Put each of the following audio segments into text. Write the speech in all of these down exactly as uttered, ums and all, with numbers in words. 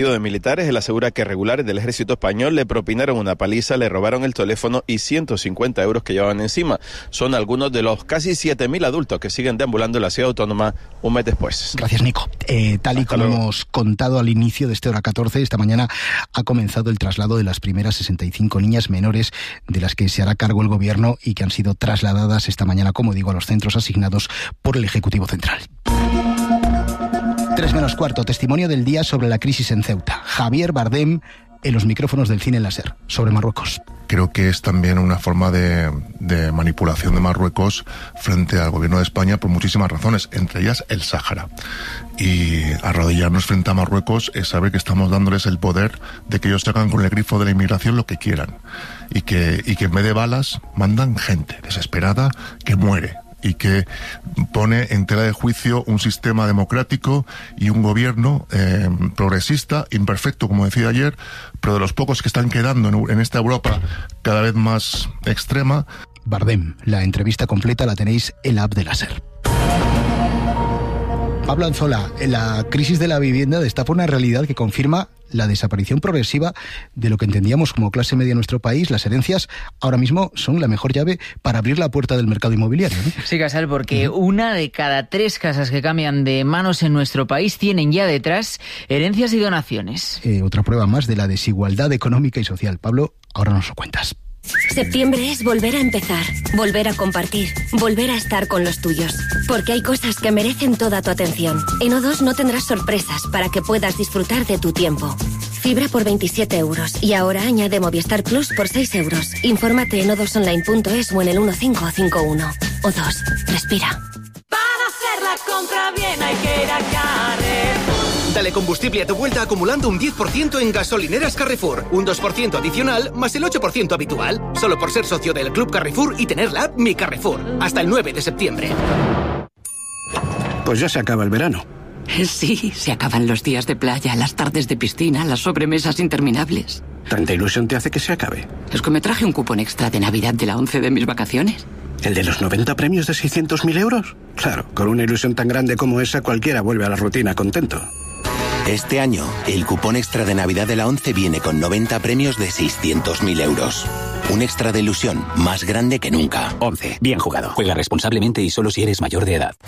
de militares, él asegura que regulares del ejército español le propinaron una paliza, le robaron el teléfono y ciento cincuenta euros que llevaban encima. Son algunos de los casi siete mil adultos que siguen deambulando en la ciudad autónoma un mes después. Gracias, Nico. Eh, tal y Hasta como luego. hemos contado al inicio de este Hora catorce, esta mañana ha comenzado el traslado de las primeras sesenta y cinco niñas menores de las que se hará cargo el Gobierno y que han sido trasladadas esta mañana, como digo, a los centros asignados por el Ejecutivo Central. Tres menos cuarto, testimonio del día sobre la crisis en Ceuta. Javier Bardem en los micrófonos del Cine Láser, sobre Marruecos. Creo que es también una forma de, de manipulación de Marruecos frente al gobierno de España por muchísimas razones, entre ellas el Sáhara. Y arrodillarnos frente a Marruecos es saber que estamos dándoles el poder de que ellos hagan con el grifo de la inmigración lo que quieran. Y que, y que en vez de balas mandan gente desesperada que muere. Y que pone en tela de juicio un sistema democrático y un gobierno eh, progresista, imperfecto, como decía ayer, pero de los pocos que están quedando en, en esta Europa cada vez más extrema. Bardem, la entrevista completa la tenéis en la app de Láser. Pablo Anzola, la crisis de la vivienda destapa una realidad que confirma la desaparición progresiva de lo que entendíamos como clase media en nuestro país. Las herencias ahora mismo son la mejor llave para abrir la puerta del mercado inmobiliario, ¿no? Sí, Casal, porque uh-huh. una de cada tres casas que cambian de manos en nuestro país tienen ya detrás herencias y donaciones. Eh, otra prueba más de la desigualdad económica y social. Pablo, ahora nos lo cuentas. Septiembre es volver a empezar, volver a compartir, volver a estar con los tuyos. Porque hay cosas que merecen toda tu atención. En O dos no tendrás sorpresas para que puedas disfrutar de tu tiempo. Fibra por veintisiete euros y ahora añade Movistar Plus por seis euros. Infórmate en o dos online punto es o en el uno cinco cinco uno. O dos, respira. Para hacer la compra bien hay que ir a Carrefour. Dale combustible a tu vuelta acumulando un diez por ciento en gasolineras Carrefour. Un dos por ciento adicional más el ocho por ciento habitual. Solo por ser socio del Club Carrefour y tener la app Mi Carrefour. Hasta el nueve de septiembre. Pues ya se acaba el verano. Sí, se acaban los días de playa, las tardes de piscina, las sobremesas interminables. ¿Tanta ilusión te hace que se acabe? Es que me traje un cupón extra de Navidad de la once de mis vacaciones. ¿El de los noventa premios de seiscientos mil euros? Claro, con una ilusión tan grande como esa cualquiera vuelve a la rutina contento. Este año, el cupón extra de Navidad de la once viene con noventa premios de seiscientos mil euros. Un extra de ilusión más grande que nunca. once. Bien jugado. Juega responsablemente y solo si eres mayor de edad.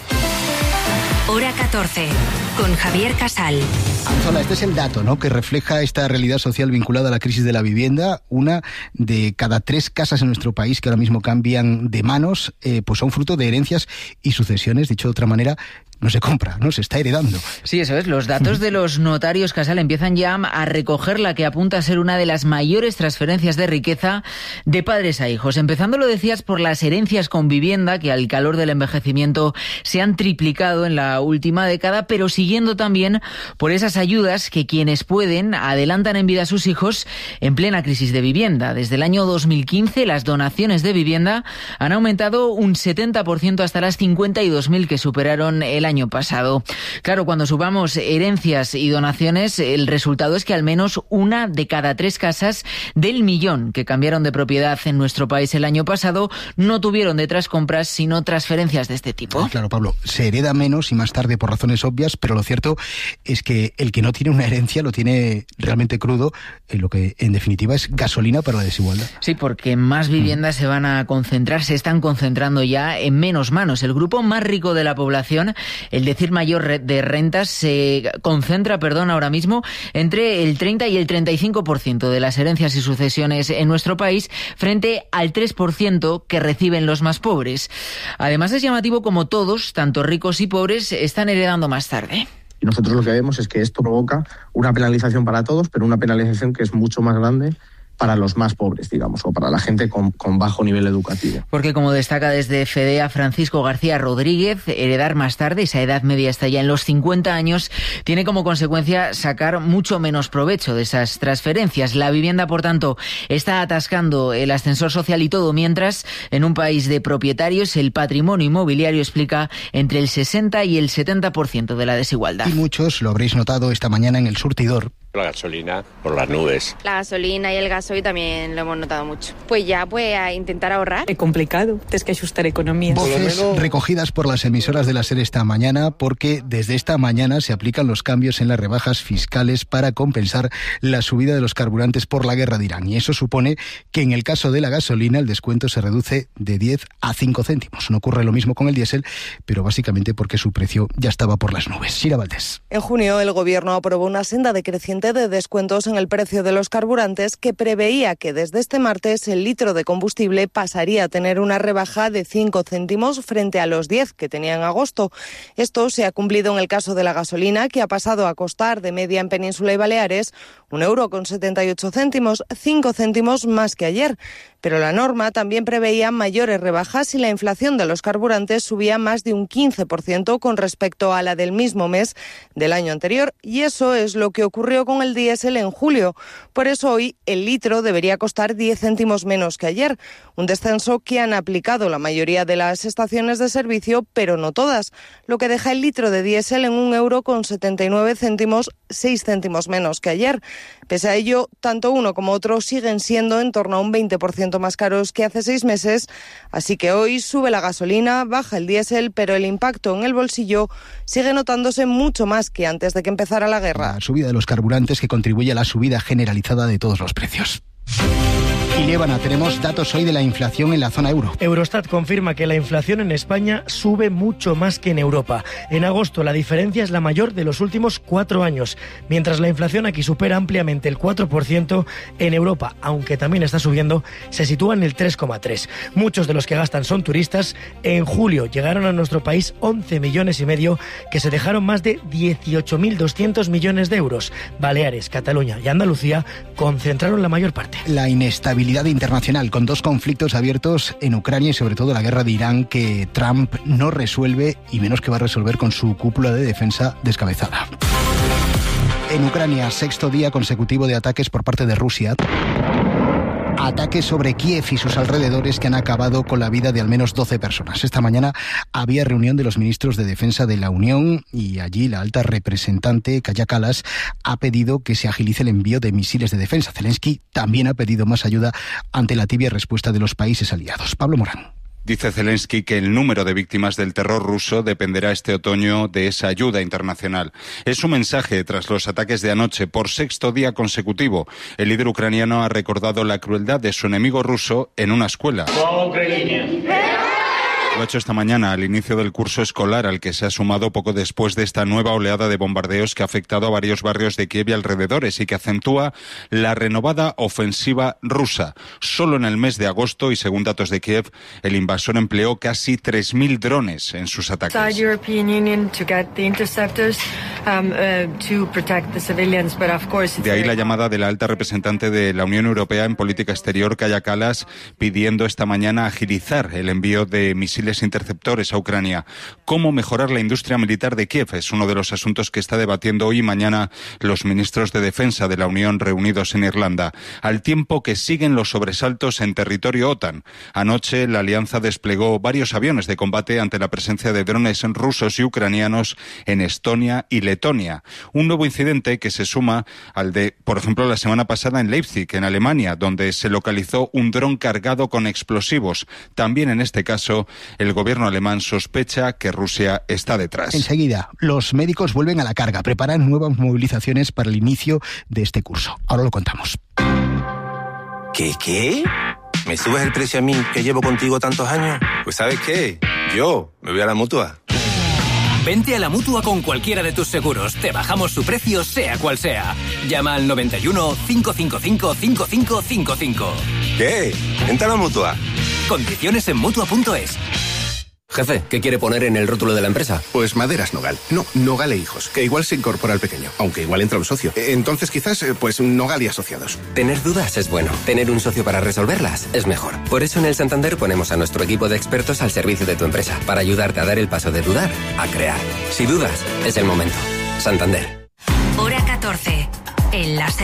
Hora catorce, con Javier Casal. Anzola, este es el dato, ¿no?, que refleja esta realidad social vinculada a la crisis de la vivienda. Una de cada tres casas en nuestro país que ahora mismo cambian de manos, eh, pues son fruto de herencias y sucesiones. Dicho de otra manera, no se compra, no se está heredando. Sí, eso es. Los datos de los notarios, Casal, empiezan ya a recoger la que apunta a ser una de las mayores transferencias de riqueza de padres a hijos. Empezando, lo decías, por las herencias con vivienda, que al calor del envejecimiento se han triplicado en la última década, pero siguiendo también por esas ayudas que quienes pueden adelantan en vida a sus hijos en plena crisis de vivienda. Desde el año dos mil quince, las donaciones de vivienda han aumentado un setenta por ciento hasta las cincuenta y dos mil que superaron el año año pasado. Claro, cuando subamos herencias y donaciones, el resultado es que al menos una de cada tres casas del millón que cambiaron de propiedad en nuestro país el año pasado no tuvieron detrás compras, sino transferencias de este tipo. Claro, Pablo, se hereda menos y más tarde por razones obvias, pero lo cierto es que el que no tiene una herencia lo tiene realmente crudo, en lo que en definitiva es gasolina para la desigualdad. Sí, porque más viviendas mm. se van a concentrar, se están concentrando ya en menos manos. El grupo más rico de la población, el decir mayor de rentas, se concentra, perdón, ahora mismo entre el treinta y el treinta y cinco por ciento de las herencias y sucesiones en nuestro país, frente al tres por ciento que reciben los más pobres. Además, es llamativo como todos, tanto ricos y pobres, están heredando más tarde. Y nosotros lo que vemos es que esto provoca una penalización para todos, pero una penalización que es mucho más grande para los más pobres, digamos, o para la gente con, con bajo nivel educativo. Porque, como destaca desde FEDEA Francisco García Rodríguez, heredar más tarde, esa edad media está ya en los cincuenta años, tiene como consecuencia sacar mucho menos provecho de esas transferencias. La vivienda, por tanto, está atascando el ascensor social y todo, mientras en un país de propietarios el patrimonio inmobiliario explica entre el sesenta y el setenta por ciento de la desigualdad. Y muchos lo habréis notado esta mañana en El Surtidor, La gasolina por las nubes. La gasolina y el gasoil también lo hemos notado mucho. Pues ya, pues a intentar ahorrar. Es complicado, tienes que ajustar economía. Voces recogidas por las emisoras de la SER esta mañana, porque desde esta mañana se aplican los cambios en las rebajas fiscales para compensar la subida de los carburantes por la guerra de Irán. Y eso supone que en el caso de la gasolina el descuento se reduce de diez a cinco céntimos. No ocurre lo mismo con el diésel, pero básicamente porque su precio ya estaba por las nubes. Sira Valdés. En junio el gobierno aprobó una senda decreciente de descuentos en el precio de los carburantes que preveía que desde este martes el litro de combustible pasaría a tener una rebaja de cinco céntimos frente a los diez que tenía en agosto. Esto se ha cumplido en el caso de la gasolina, que ha pasado a costar de media en Península y Baleares un euro con setenta y ocho céntimos, cinco céntimos más que ayer. Pero la norma también preveía mayores rebajas y la inflación de los carburantes subía más de un quince por ciento con respecto a la del mismo mes del año anterior. Y eso es lo que ocurrió con el diésel en julio. Por eso hoy el litro debería costar diez céntimos menos que ayer. Un descenso que han aplicado la mayoría de las estaciones de servicio, pero no todas. Lo que deja el litro de diésel en un euro con setenta y nueve céntimos, seis céntimos menos que ayer. Pese a ello, tanto uno como otro siguen siendo en torno a un veinte por ciento más caros que hace seis meses, así que hoy sube la gasolina, baja el diésel, pero el impacto en el bolsillo sigue notándose mucho más que antes de que empezara la guerra. La subida de los carburantes que contribuye a la subida generalizada de todos los precios. Y Líbana, tenemos datos hoy de la inflación en la zona euro. Eurostat confirma que la inflación en España sube mucho más que en Europa. En agosto la diferencia es la mayor de los últimos cuatro años, mientras la inflación aquí supera ampliamente el cuatro por ciento, en Europa, aunque también está subiendo, se sitúa en el tres coma tres. Muchos de los que gastan son turistas. En julio llegaron a nuestro país once millones y medio, que se dejaron más de dieciocho mil doscientos millones de euros. Baleares, Cataluña y Andalucía concentraron la mayor parte. La inestabilidad internacional, con dos conflictos abiertos en Ucrania y sobre todo la guerra de Irán, que Trump no resuelve y menos que va a resolver con su cúpula de defensa descabezada. En Ucrania, sexto día consecutivo de ataques por parte de Rusia. Ataques sobre Kiev y sus alrededores que han acabado con la vida de al menos doce personas. Esta mañana había reunión de los ministros de Defensa de la Unión y allí la alta representante Kaja Kallas ha pedido que se agilice el envío de misiles de defensa. Zelensky también ha pedido más ayuda ante la tibia respuesta de los países aliados. Pablo Morán. Dice Zelensky que el número de víctimas del terror ruso dependerá este otoño de esa ayuda internacional. Es su mensaje tras los ataques de anoche por sexto día consecutivo. El líder ucraniano ha recordado la crueldad de su enemigo ruso en una escuela. Lo ha hecho esta mañana al inicio del curso escolar, al que se ha sumado poco después de esta nueva oleada de bombardeos que ha afectado a varios barrios de Kiev y alrededores y que acentúa la renovada ofensiva rusa. Solo en el mes de agosto, y según datos de Kiev, el invasor empleó casi tres mil drones en sus ataques. De ahí la llamada de la alta representante de la Unión Europea en política exterior, Kaja Kallas, pidiendo esta mañana agilizar el envío de misiles interceptores a Ucrania. ¿Cómo mejorar la industria militar de Kiev? Es uno de los asuntos que está debatiendo hoy y mañana los ministros de Defensa de la Unión reunidos en Irlanda, al tiempo que siguen los sobresaltos en territorio OTAN. Anoche la alianza desplegó varios aviones de combate ante la presencia de drones rusos y ucranianos en Estonia y Letonia. Un nuevo incidente que se suma al de, por ejemplo, la semana pasada en Leipzig, en Alemania, donde se localizó un dron cargado con explosivos. También en este caso, el gobierno alemán sospecha que Rusia está detrás. Enseguida, los médicos vuelven a la carga, preparan nuevas movilizaciones para el inicio de este curso. Ahora lo contamos. ¿Qué, qué? ¿Me subes el precio a mí, que llevo contigo tantos años? Pues ¿sabes qué? Yo me voy a la Mutua. Vente a la Mutua con cualquiera de tus seguros. Te bajamos su precio, sea cual sea. Llama al noventa y uno, cinco cinco cinco, cinco cinco cinco cinco. ¿Qué? Vente a la Mutua. Condiciones en Mutua punto es. Jefe, ¿qué quiere poner en el rótulo de la empresa? Pues Maderas Nogal. No, Nogal e Hijos, que igual se incorpora al pequeño, aunque igual entra un socio. Entonces quizás, pues Nogal y Asociados. Tener dudas es bueno. Tener un socio para resolverlas es mejor. Por eso en el Santander ponemos a nuestro equipo de expertos al servicio de tu empresa, para ayudarte a dar el paso de dudar a crear. Si dudas, es el momento. Santander. Hora catorce. El láser.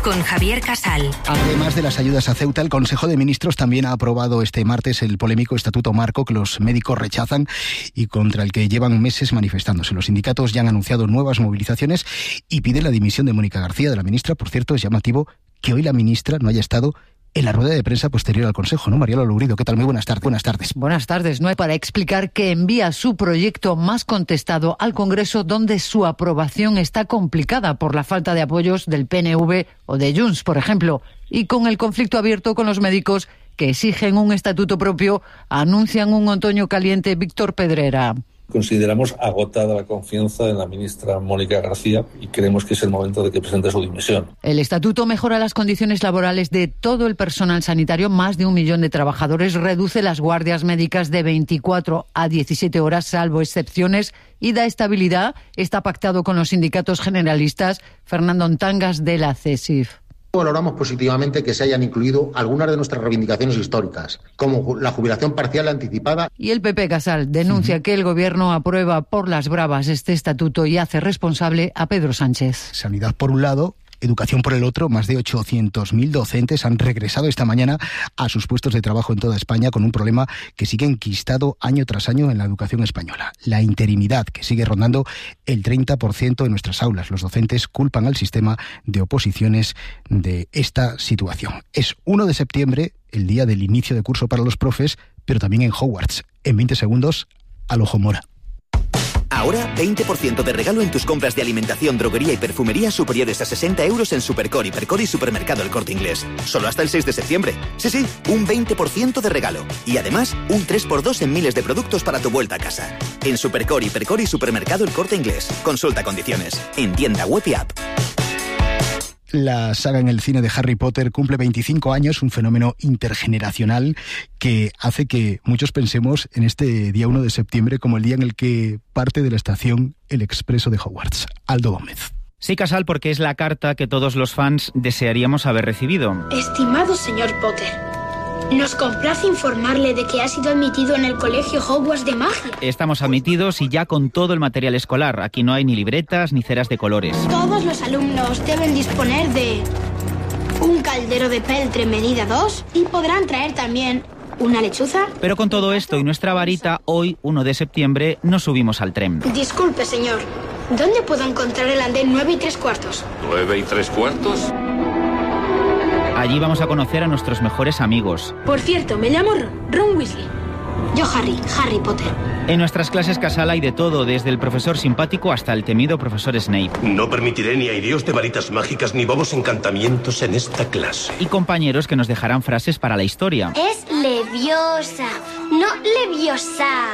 con Javier Casal. Además de las ayudas a Ceuta, el Consejo de Ministros también ha aprobado este martes el polémico Estatuto Marco que los médicos rechazan y contra el que llevan meses manifestándose. Los sindicatos ya han anunciado nuevas movilizaciones y piden la dimisión de Mónica García, de la ministra. Por cierto, es llamativo que hoy la ministra no haya estado en la rueda de prensa posterior al Consejo, ¿no? Mariela Lugrido, ¿qué tal? Muy buenas tardes. Buenas tardes. Buenas tardes, ¿no? Para explicar que envía su proyecto más contestado al Congreso, donde su aprobación está complicada por la falta de apoyos del P N V o de Junts, por ejemplo, y con el conflicto abierto con los médicos que exigen un estatuto propio, anuncian un otoño caliente. Víctor Pedrera. Consideramos agotada la confianza en la ministra Mónica García y creemos que es el momento de que presente su dimisión. El estatuto mejora las condiciones laborales de todo el personal sanitario, más de un millón de trabajadores, reduce las guardias médicas de veinticuatro a diecisiete horas, salvo excepciones, y da estabilidad. Está pactado con los sindicatos generalistas. Fernando Ontangas, de la CESIF. Valoramos positivamente que se hayan incluido algunas de nuestras reivindicaciones históricas, como la jubilación parcial anticipada. Y el P P Casal denuncia uh-huh. que el Gobierno aprueba por las bravas este estatuto y hace responsable a Pedro Sánchez. Sanidad por un lado, educación por el otro. Más de ochocientos mil docentes han regresado esta mañana a sus puestos de trabajo en toda España con un problema que sigue enquistado año tras año en la educación española. La interinidad, que sigue rondando el treinta por ciento de nuestras aulas. Los docentes culpan al sistema de oposiciones de esta situación. Es uno de septiembre, el día del inicio de curso para los profes, pero también en Hogwarts. En veinte segundos, al ojo mora. Ahora, veinte por ciento de regalo en tus compras de alimentación, droguería y perfumería superiores a sesenta euros en Supercore, Hipercore y Supermercado El Corte Inglés. Solo hasta el seis de septiembre. Sí, sí, un veinte por ciento de regalo. Y además, un tres por dos en miles de productos para tu vuelta a casa. En Supercore, Hipercore y Supermercado El Corte Inglés. Consulta condiciones. En tienda web y app. La saga en el cine de Harry Potter cumple veinticinco años, un fenómeno intergeneracional que hace que muchos pensemos en este día uno de septiembre como el día en el que parte de la estación el expreso de Hogwarts. Aldo Gómez. Sí, Casal, porque es la carta que todos los fans desearíamos haber recibido. Estimado señor Potter, nos complace informarle de que ha sido admitido en el Colegio Hogwarts de Magia. Estamos admitidos y ya con todo el material escolar. Aquí no hay ni libretas ni ceras de colores. Todos los alumnos deben disponer de un caldero de peltre medida dos y podrán traer también una lechuza. Pero con todo esto y nuestra varita, hoy, uno de septiembre, nos subimos al tren. Disculpe, señor. ¿Dónde puedo encontrar el andén nueve y tres cuartos? ¿nueve y tres cuartos? Allí vamos a conocer a nuestros mejores amigos. Por cierto, me llamo Ron, Ron Weasley. Yo Harry, Harry Potter. En nuestras clases, Casal, hay de todo, desde el profesor simpático hasta el temido profesor Snape. No permitiré ni aires de varitas mágicas ni bobos encantamientos en esta clase. Y compañeros que nos dejarán frases para la historia. Es leviosa, no leviosa.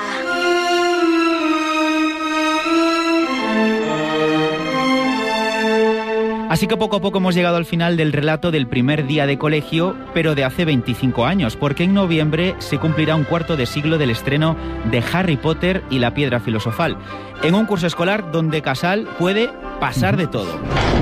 Así que poco a poco hemos llegado al final del relato del primer día de colegio, pero de hace veinticinco años, porque en noviembre se cumplirá un cuarto de siglo del estreno de Harry Potter y la Piedra Filosofal, en un curso escolar donde Casal puede pasar de todo.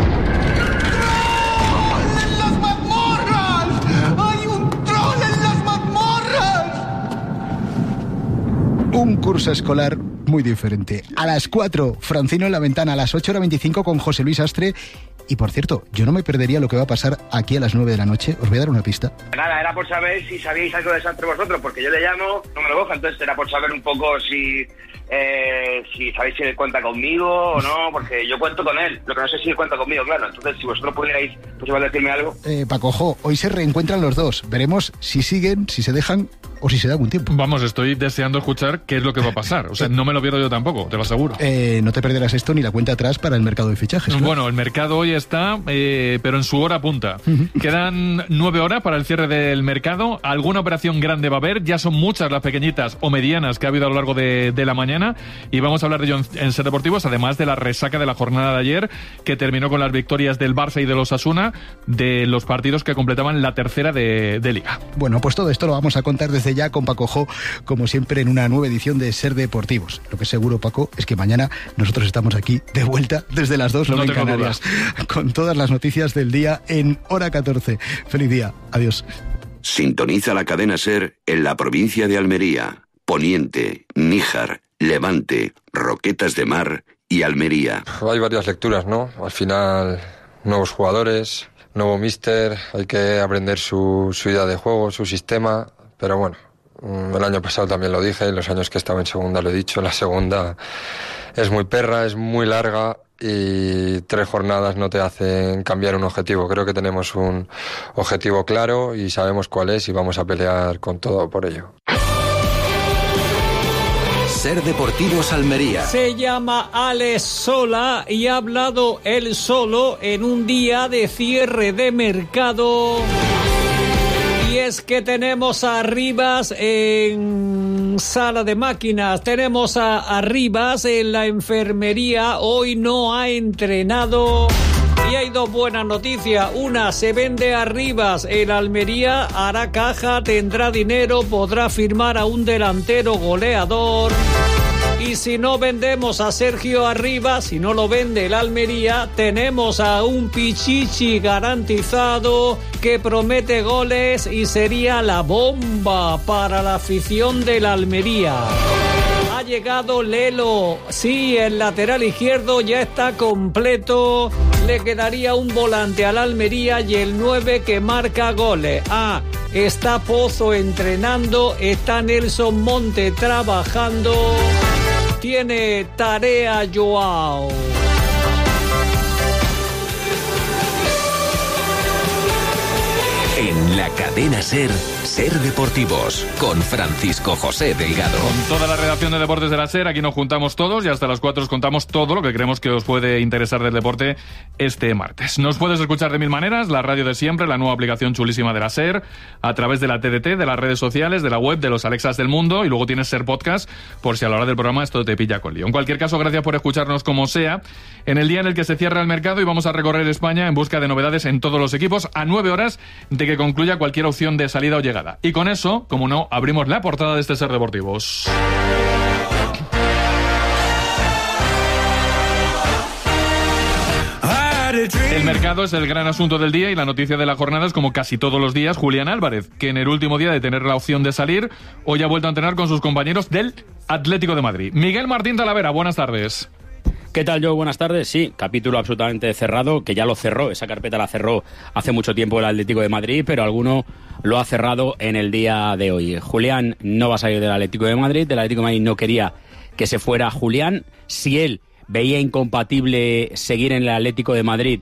Un curso escolar muy diferente. A las cuatro, Francino en la Ventana. A las ocho hora veinticinco con José Luis Astre. Y por cierto, yo no me perdería lo que va a pasar aquí a las nueve de la noche. Os voy a dar una pista. Nada, era por saber si sabíais algo de Santre vosotros, porque yo le llamo, no me lo coja, entonces era por saber un poco si eh, si sabéis si él cuenta conmigo o no, porque yo cuento con él. Lo que no sé si él cuenta conmigo, claro. Entonces, si vosotros pudierais, pues igual decirme algo. Eh, Pacojo, hoy se reencuentran los dos. Veremos si siguen, si se dejan o si se da algún tiempo. Vamos, estoy deseando escuchar qué es lo que va a pasar. O sea, no me lo pierdo yo tampoco, te lo aseguro. Eh, no te perderás esto ni la cuenta atrás para el mercado de fichajes. Claro. Bueno, el mercado hoy está, eh, pero en su hora punta. Uh-huh. Quedan nueve horas para el cierre del mercado. Alguna operación grande va a haber. Ya son muchas las pequeñitas o medianas que ha habido a lo largo de, de la mañana. Y vamos a hablar de ello en, en Ser Deportivos, además de la resaca de la jornada de ayer, que terminó con las victorias del Barça y del Osasuna, de los partidos que completaban la tercera de, de Liga. Bueno, pues todo esto lo vamos a contar desde ya con Paco Jo, como siempre, en una nueva edición de Ser Deportivos. Lo que es seguro, Paco, es que mañana nosotros estamos aquí de vuelta desde las dos, no en Canarias, con todas las noticias del día en hora catorce. Feliz día. Adiós. Sintoniza la cadena Ser en la provincia de Almería, Poniente, Níjar, Levante, Roquetas de Mar y Almería. Hay varias lecturas, ¿no? Al final, nuevos jugadores, nuevo míster, hay que aprender su, su idea de juego, su sistema, pero bueno, el año pasado también lo dije, los años que estaba en segunda lo he dicho, la segunda es muy perra, es muy larga y tres jornadas no te hacen cambiar un objetivo. Creo que tenemos un objetivo claro y sabemos cuál es y vamos a pelear con todo por ello. Ser Deportivos Almería. Se llama Alex Sola y ha hablado él solo en un día de cierre de mercado. Y es que tenemos a Rivas en sala de máquinas, tenemos a, a Rivas en la enfermería, hoy no ha entrenado. Y hay dos buenas noticias. Una, se vende a Rivas, el Almería hará caja, tendrá dinero, podrá firmar a un delantero goleador. Y si no vendemos a Sergio Arribas, si no lo vende el Almería, tenemos a un Pichichi garantizado que promete goles y sería la bomba para la afición del Almería. Ha llegado Lelo, sí, el lateral izquierdo ya está completo, le quedaría un volante al Almería y el nueve que marca goles. Ah, está Pozo entrenando, está Nelson Monte trabajando, tiene tarea Joao. En la cadena SER, Ser Deportivos, con Francisco José Delgado. Con toda la redacción de Deportes de la SER, aquí nos juntamos todos y hasta las cuatro os contamos todo lo que creemos que os puede interesar del deporte este martes. Nos puedes escuchar de mil maneras, la radio de siempre, la nueva aplicación chulísima de la SER, a través de la T D T, de las redes sociales, de la web, de los Alexas del mundo, y luego tienes SER Podcast, por si a la hora del programa esto te pilla con lío. En cualquier caso, gracias por escucharnos como sea, en el día en el que se cierra el mercado y vamos a recorrer España en busca de novedades en todos los equipos, a nueve horas de que concluya cualquier opción de salida o llegada. Y con eso, como no, abrimos la portada de este Ser Deportivos. El mercado es el gran asunto del día y la noticia de la jornada es, como casi todos los días, Julián Álvarez, que en el último día de tener la opción de salir, hoy ha vuelto a entrenar con sus compañeros del Atlético de Madrid. Miguel Martín Talavera, buenas tardes. ¿Qué tal, Joe? Buenas tardes. Sí, capítulo absolutamente cerrado, que ya lo cerró, esa carpeta la cerró hace mucho tiempo el Atlético de Madrid, pero alguno lo ha cerrado en el día de hoy. Julián no va a salir del Atlético de Madrid, el Atlético de Madrid no quería que se fuera Julián. Si él veía incompatible seguir en el Atlético de Madrid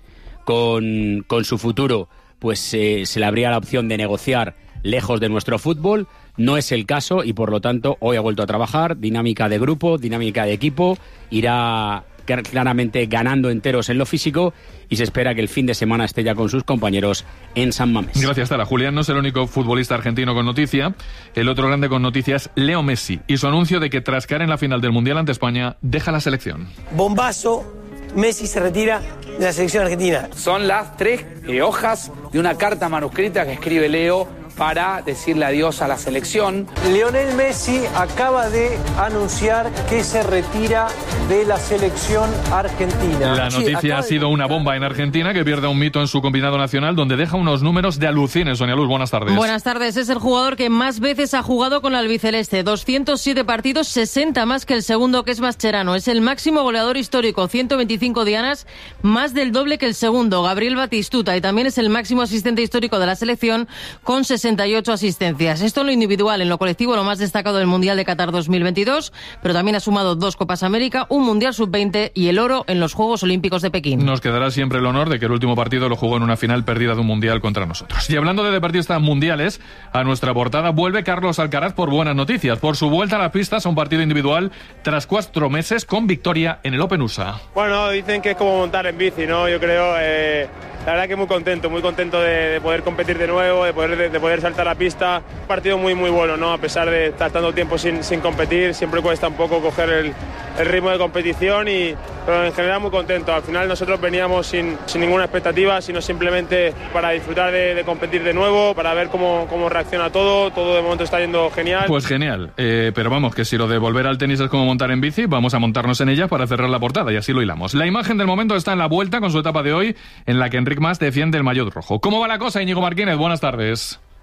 con, con su futuro, pues eh, se le abría la opción de negociar lejos de nuestro fútbol. No es el caso y por lo tanto hoy ha vuelto a trabajar, dinámica de grupo, dinámica de equipo, irá claramente ganando enteros en lo físico y se espera que el fin de semana esté ya con sus compañeros en San Mamés. Gracias, Tara. Julián no es el único futbolista argentino con noticia. El otro grande con noticias, Leo Messi, y su anuncio de que tras caer en la final del Mundial ante España, deja la selección. Bombazo, Messi se retira de la selección argentina. Son las tres eh, hojas de una carta manuscrita que escribe Leo para decirle adiós a la selección. Lionel Messi acaba de anunciar que se retira de la selección argentina. La noticia sí, ha sido una bomba en Argentina, que pierde un mito en su combinado nacional, donde deja unos números de alucines. Sonia Luz, buenas tardes. Buenas tardes. Es el jugador que más veces ha jugado con la albiceleste. doscientos siete partidos, sesenta más que el segundo, que es Mascherano. Es el máximo goleador histórico, ciento veinticinco dianas, más del doble que el segundo, Gabriel Batistuta. Y también es el máximo asistente histórico de la selección, con sesenta y ocho asistencias. Esto en lo individual. En lo colectivo, lo más destacado del Mundial de Qatar dos mil veintidós, pero también ha sumado dos Copas América, un Mundial sub veinte y el oro en los Juegos Olímpicos de Pekín. Nos quedará siempre el honor de que el último partido lo jugó en una final perdida de un Mundial contra nosotros. Y hablando de deportistas mundiales, a nuestra portada vuelve Carlos Alcaraz por buenas noticias. Por su vuelta a las pistas a un partido individual tras cuatro meses con victoria en el Open U S A. Bueno, dicen que es como montar en bici, ¿no? Yo creo... Eh... La verdad que muy contento, muy contento de, de poder competir de nuevo, de poder, de, de poder saltar la pista. Un partido muy muy bueno, ¿no? A pesar de estar tanto tiempo sin, sin competir, siempre cuesta un poco coger el, el ritmo de competición, y, pero en general muy contento. Al final nosotros veníamos sin, sin ninguna expectativa, sino simplemente para disfrutar de, de competir de nuevo, para ver cómo, cómo reacciona todo. Todo de momento está yendo genial. Pues genial, eh, pero vamos, que si lo de volver al tenis es como montar en bici, vamos a montarnos en ella para cerrar la portada, y así lo hilamos. La imagen del momento está en la vuelta con su etapa de hoy, en la que Enric Mas defiende el maillot rojo. ¿Cómo va la cosa, Íñigo Martínez? Buenas tardes.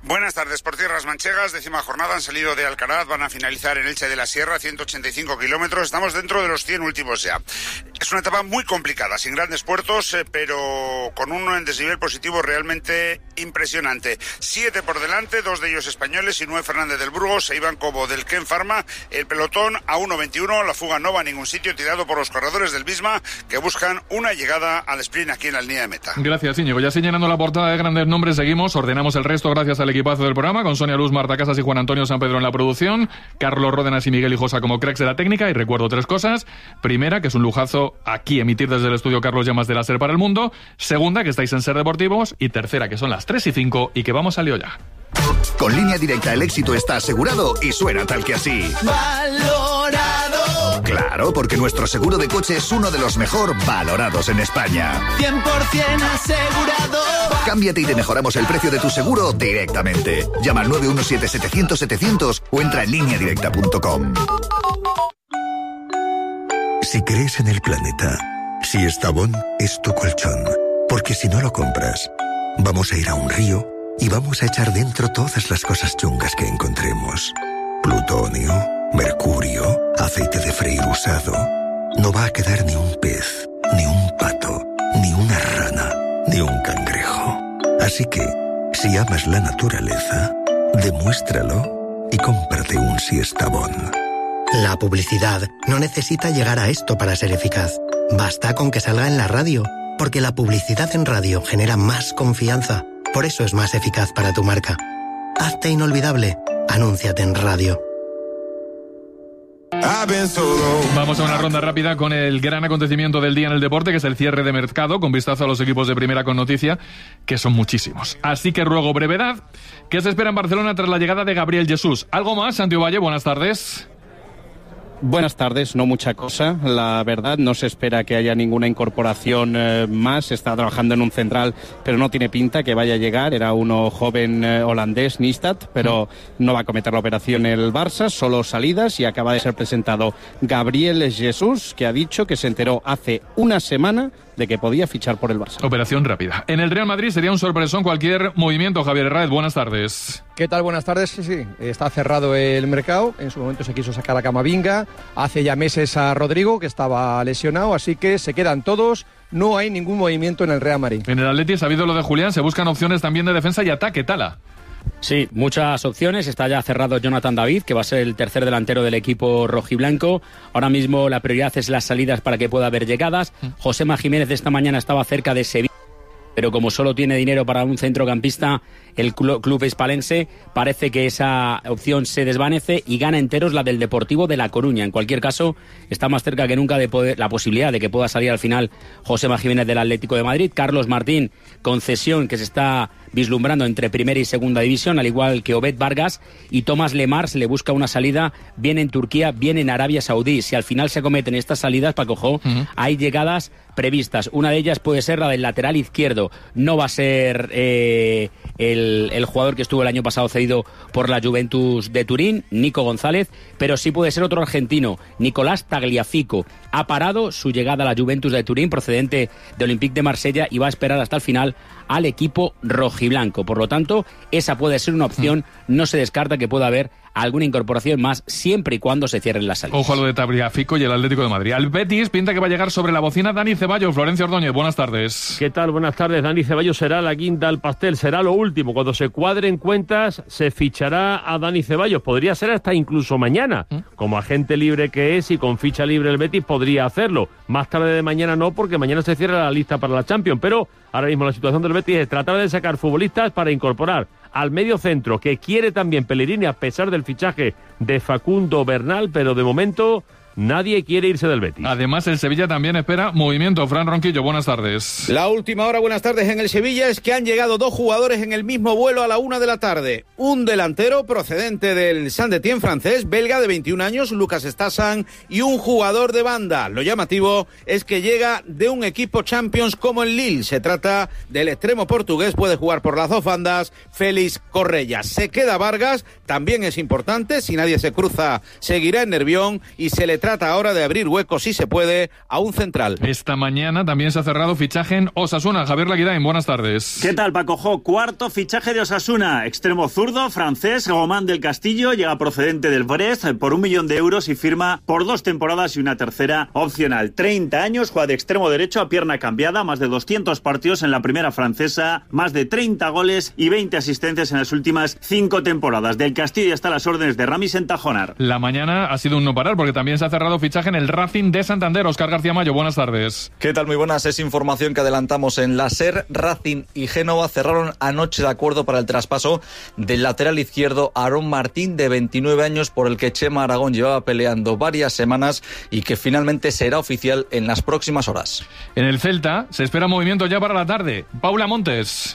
Buenas tardes. Por tierras manchegas, décima jornada, han salido de Alcaraz, van a finalizar en Elche de la Sierra, ciento ochenta y cinco kilómetros, estamos dentro de los cien últimos ya. Es una etapa muy complicada, sin grandes puertos, eh, pero con un desnivel positivo realmente impresionante. Siete por delante, dos de ellos españoles, y nueve Fernández del Burgos e Iván Cobo del Ken Pharma. El pelotón a uno veintiuno, la fuga no va a ningún sitio, tirado por los corredores del Visma, que buscan una llegada al sprint aquí en la línea de meta. Gracias, Íñigo. Ya señalando la portada de grandes nombres, seguimos, ordenamos el resto gracias al equipazo del programa, con Sonia Luz, Marta Casas y Juan Antonio San Pedro en la producción, Carlos Ródenas y Miguel Hijosa como cracks de la técnica. Y recuerdo tres cosas: primera, que es un lujazo aquí emitir desde el estudio Carlos Llamas de la SER para el mundo; segunda, que estáis en SER Deportivos; y tercera, que son las tres y cinco y que vamos a lío ya. Con Línea Directa el éxito está asegurado y suena tal que así. ¡Valorado! Claro, porque nuestro seguro de coche es uno de los mejor valorados en España. cien por ciento asegurado. Cámbiate y te mejoramos el precio de tu seguro directamente. Llama al nueve uno siete, setecientos, setecientos o entra en línea directa punto com. Si crees en el planeta, si Estavón es tu colchón, porque si no lo compras, vamos a ir a un río y vamos a echar dentro todas las cosas chungas que encontremos. Plutonio, mercurio, aceite de freír usado. No va a quedar ni un pez, ni un pato, ni una rana, ni un cangrejo. Así que, si amas la naturaleza, demuéstralo y cómprate un Siestabón. La publicidad no necesita llegar a esto para ser eficaz. Basta con que salga en la radio, porque la publicidad en radio genera más confianza. Por eso es más eficaz para tu marca. Hazte inolvidable. Anúnciate en radio. Vamos a una ronda rápida con el gran acontecimiento del día en el deporte, que es el cierre de mercado, con vistazo a los equipos de primera con noticia, que son muchísimos. Así que ruego brevedad. ¿Qué se espera en Barcelona tras la llegada de Gabriel Jesús? ¿Algo más, Santiago Valle? Buenas tardes. Buenas tardes, no mucha cosa, la verdad, no se espera que haya ninguna incorporación eh, más, está trabajando en un central, pero no tiene pinta que vaya a llegar, era uno joven eh, holandés, Nistat, pero no va a cometer la operación el Barça, solo salidas, y acaba de ser presentado Gabriel Jesús, que ha dicho que se enteró hace una semana de que podía fichar por el Barça. Operación rápida. En el Real Madrid sería un sorpresón cualquier movimiento. Javier Herráez, buenas tardes. ¿Qué tal? Buenas tardes. Sí, sí, está cerrado el mercado. En su momento se quiso sacar a Camavinga. Hace ya meses a Rodrigo, que estaba lesionado, así que se quedan todos. No hay ningún movimiento en el Real Madrid. En el Atleti, sabido lo de Julián, se buscan opciones también de defensa y ataque. Tala. Sí, muchas opciones. Está ya cerrado Jonathan David, que va a ser el tercer delantero del equipo rojiblanco. Ahora mismo la prioridad es las salidas para que pueda haber llegadas. Josema Jiménez de esta mañana estaba cerca de Sevilla, pero como solo tiene dinero para un centrocampista, el club hispalense, parece que esa opción se desvanece y gana enteros la del Deportivo de La Coruña. En cualquier caso, está más cerca que nunca de poder, la posibilidad de que pueda salir al final Josema Jiménez del Atlético de Madrid. Carlos Martín, concesión que se está vislumbrando entre primera y segunda división, al igual que Obed Vargas, y Tomás Lemars le busca una salida bien en Turquía, bien en Arabia Saudí. Si al final se cometen estas salidas, Paco Jo, uh-huh. hay llegadas previstas. Una de ellas puede ser la del lateral izquierdo. No va a ser eh, el, el jugador que estuvo el año pasado cedido por la Juventus de Turín, Nico González, pero sí puede ser otro argentino, Nicolás Tagliafico. Ha parado su llegada a la Juventus de Turín, procedente de Olympique de Marsella, y va a esperar hasta el final al equipo rojiblanco. Por lo tanto, esa puede ser una opción. No se descarta que pueda haber alguna incorporación más, siempre y cuando se cierren las salidas. Ojo a lo de Tagliafico y el Atlético de Madrid. Al Betis pinta que va a llegar sobre la bocina Dani Ceballos. Florencio Ordóñez, buenas tardes. ¿Qué tal? Buenas tardes. Dani Ceballos será la guinda al pastel, será lo último. Cuando se cuadren cuentas, se fichará a Dani Ceballos. Podría ser hasta incluso mañana. ¿Mm? Como agente libre que es y con ficha libre el Betis, podría hacerlo. Más tarde de mañana no, porque mañana se cierra la lista para la Champions. Pero ahora mismo la situación del Betis es tratar de sacar futbolistas para incorporar al medio centro, que quiere también Pellegrini a pesar del fichaje de Facundo Bernal, pero de momento nadie quiere irse del Betis. Además, el Sevilla también espera movimiento. Fran Ronquillo, buenas tardes. La última hora, buenas tardes, en el Sevilla es que han llegado dos jugadores en el mismo vuelo a la una de la tarde. Un delantero procedente del Saint-Étienne francés, belga de veintiún años, Lucas Stassan, y un jugador de banda. Lo llamativo es que llega de un equipo Champions como el Lille. Se trata del extremo portugués, puede jugar por las dos bandas, Félix Correia. Se queda Vargas, también es importante, si nadie se cruza, seguirá en Nervión y se le trata ahora de abrir huecos, si se puede, a un central. Esta mañana también se ha cerrado fichaje en Osasuna. Javier Laguirain, buenas tardes. ¿Qué tal, Paco Jo? Cuarto fichaje de Osasuna. Extremo zurdo, francés, Román del Castillo, llega procedente del Brest por un millón de euros y firma por dos temporadas y una tercera opcional. treinta años, juega de extremo derecho a pierna cambiada, más de doscientos partidos en la primera francesa, más de treinta goles y veinte asistencias en las últimas cinco temporadas. Del Castillo está a las órdenes de Rami Sentajonar. La mañana ha sido un no parar porque también se ha cerrado fichaje en el Racing de Santander. Óscar García Mayo, buenas tardes. ¿Qué tal? Muy buenas. Es información que adelantamos en la SER. Racing y Génova cerraron anoche de acuerdo para el traspaso del lateral izquierdo Aarón Martín, de veintinueve años, por el que Chema Aragón llevaba peleando varias semanas y que finalmente será oficial en las próximas horas. En el Celta se espera movimiento ya para la tarde. Paula Montes.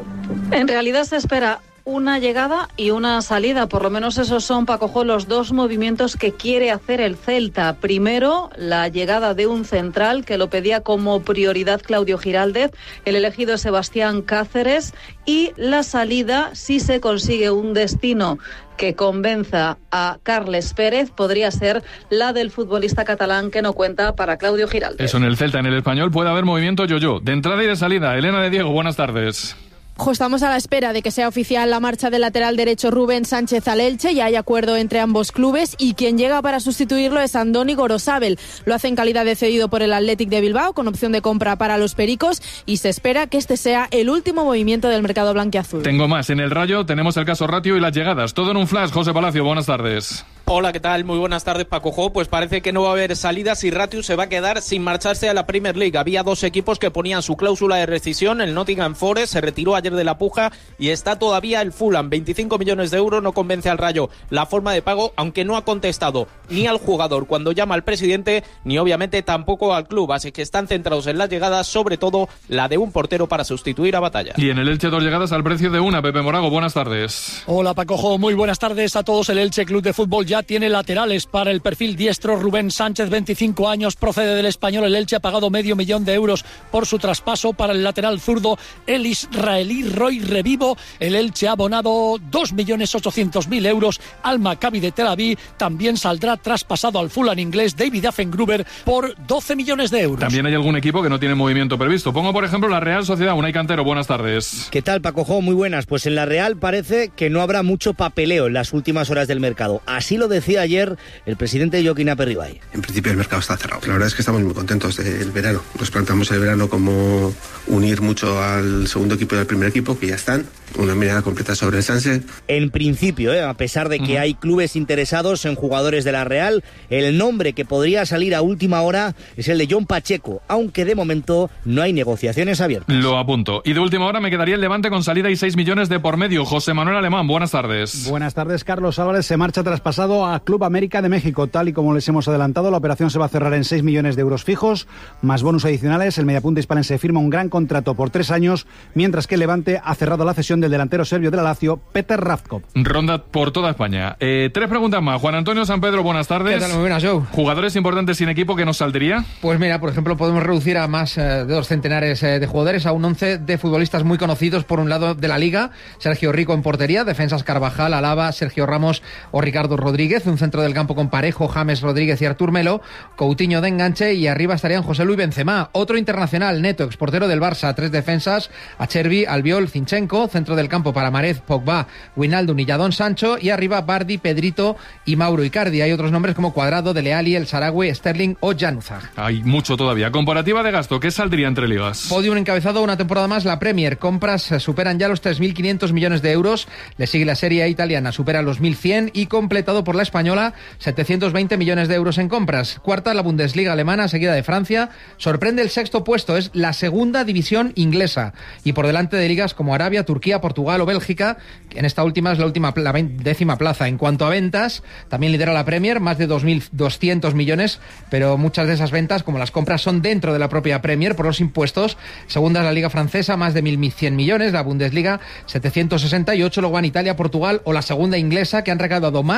En realidad se espera una llegada y una salida, por lo menos esos son, Paco Jo, los dos movimientos que quiere hacer el Celta. Primero, la llegada de un central que lo pedía como prioridad Claudio Giraldez, el elegido es Sebastián Cáceres, y la salida, si se consigue un destino que convenza a Carles Pérez, podría ser la del futbolista catalán que no cuenta para Claudio Giraldez. Eso, en el Celta, en el Español puede haber movimiento yo-yo, de entrada y de salida. Elena de Diego, buenas tardes. Estamos a la espera de que sea oficial la marcha del lateral derecho Rubén Sánchez al Elche. Ya hay acuerdo entre ambos clubes y quien llega para sustituirlo es Andoni Gorosabel. Lo hace en calidad de cedido por el Athletic de Bilbao, con opción de compra para los Pericos, y se espera que este sea el último movimiento del mercado blanquiazul. Tengo más. En el Rayo tenemos el caso Ratio y las llegadas. Todo en un flash. José Palacio, buenas tardes. Hola, ¿qué tal? Muy buenas tardes, Paco Jo. Pues parece que no va a haber salidas y Ratio se va a quedar sin marcharse a la Premier League. Había dos equipos que ponían su cláusula de rescisión. El Nottingham Forest se retiró ayer de la puja y está todavía el Fulham. veinticinco millones de euros, no convence al Rayo la forma de pago, aunque no ha contestado ni al jugador cuando llama al presidente, ni obviamente tampoco al club. Así que están centrados en las llegadas, sobre todo la de un portero para sustituir a Batalla. Y en el Elche, dos llegadas al precio de una. Pepe Morago, buenas tardes. Hola, Paco Jo. Muy buenas tardes a todos. El Elche Club de Fútbol ya tiene laterales para el perfil diestro. Rubén Sánchez, veinticinco años, procede del Español. El Elche ha pagado medio millón de euros por su traspaso. Para el lateral zurdo, el israelí Roy Revivo, el Elche ha abonado dos millones ochocientos mil euros al Maccabi de Tel Aviv. También saldrá traspasado al Fulham inglés David Affengruber por doce millones de euros. También hay algún equipo que no tiene movimiento previsto. Pongo, por ejemplo, la Real Sociedad. Unai Cantero, buenas tardes. ¿Qué tal, Paco Jo? Muy buenas. Pues en la Real parece que no habrá mucho papeleo en las últimas horas del mercado. Así lo decía ayer el presidente Joaquín Aperribay. En principio el mercado está cerrado. La verdad es que estamos muy contentos del verano. Nos planteamos el verano como unir mucho al segundo equipo y al primer equipo, que ya están. Una mirada completa sobre el Sanse. En principio, ¿eh? a pesar de que uh-huh. hay clubes interesados en jugadores de la Real, el nombre que podría salir a última hora es el de John Pacheco, aunque de momento no hay negociaciones abiertas. Lo apunto. Y de última hora me quedaría el Levante con salida y seis millones de por medio. José Manuel Alemán, buenas tardes. Buenas tardes. Carlos Álvarez se marcha traspasado a Club América de México. Tal y como les hemos adelantado, la operación se va a cerrar en seis millones de euros fijos, más bonus adicionales. El mediapunta hispalense firma un gran contrato por tres años, mientras que el Levante ha cerrado la cesión del delantero serbio de la Lazio, Peter Ravkov. Ronda por toda España. Eh, tres preguntas más. Juan Antonio San Pedro, buenas tardes. ¿Qué tal? Muy buenas, Joe. ¿Jugadores importantes sin equipo que nos saldría? Pues mira, por ejemplo, podemos reducir a más eh, de dos centenares eh, de jugadores, a un once de futbolistas muy conocidos por un lado de la Liga. Sergio Rico en portería, defensas Carvajal, Alaba, Sergio Ramos o Ricardo Rodríguez, un centro del campo con Parejo, James Rodríguez y Artur Melo, Coutinho de enganche, y arriba estarían José Luis Benzema. Otro internacional, Neto, exportero del Barça, tres defensas, Acherbi, Albiol, Zinchenko, centro del campo para Marez, Pogba, Wijnaldum y Jadon Sancho, y arriba Bardi, Pedrito y Mauro Icardi. Hay otros nombres como Cuadrado, Dele Alli, El Sarawi, Sterling o Januzaj. Hay mucho todavía. Comparativa de gasto, ¿qué saldría entre ligas? Podium encabezado una temporada más la Premier. Compras superan ya los tres mil quinientos millones de euros. Le sigue la Serie A italiana, supera los mil cien, y completado por la española, setecientos veinte millones de euros en compras. Cuarta la Bundesliga alemana, seguida de Francia. Sorprende el sexto puesto, es la segunda división inglesa, y por delante de ligas como Arabia, Turquía, Portugal o Bélgica. En esta última es la última, la décima plaza. En cuanto a ventas, también lidera la Premier, más de dos mil doscientos millones, pero muchas de esas ventas, como las compras, son dentro de la propia Premier por los impuestos. Segunda es la Liga Francesa, más de mil cien millones, la Bundesliga setecientos sesenta y ocho, luego en Italia, Portugal o la segunda inglesa, que han recaudado más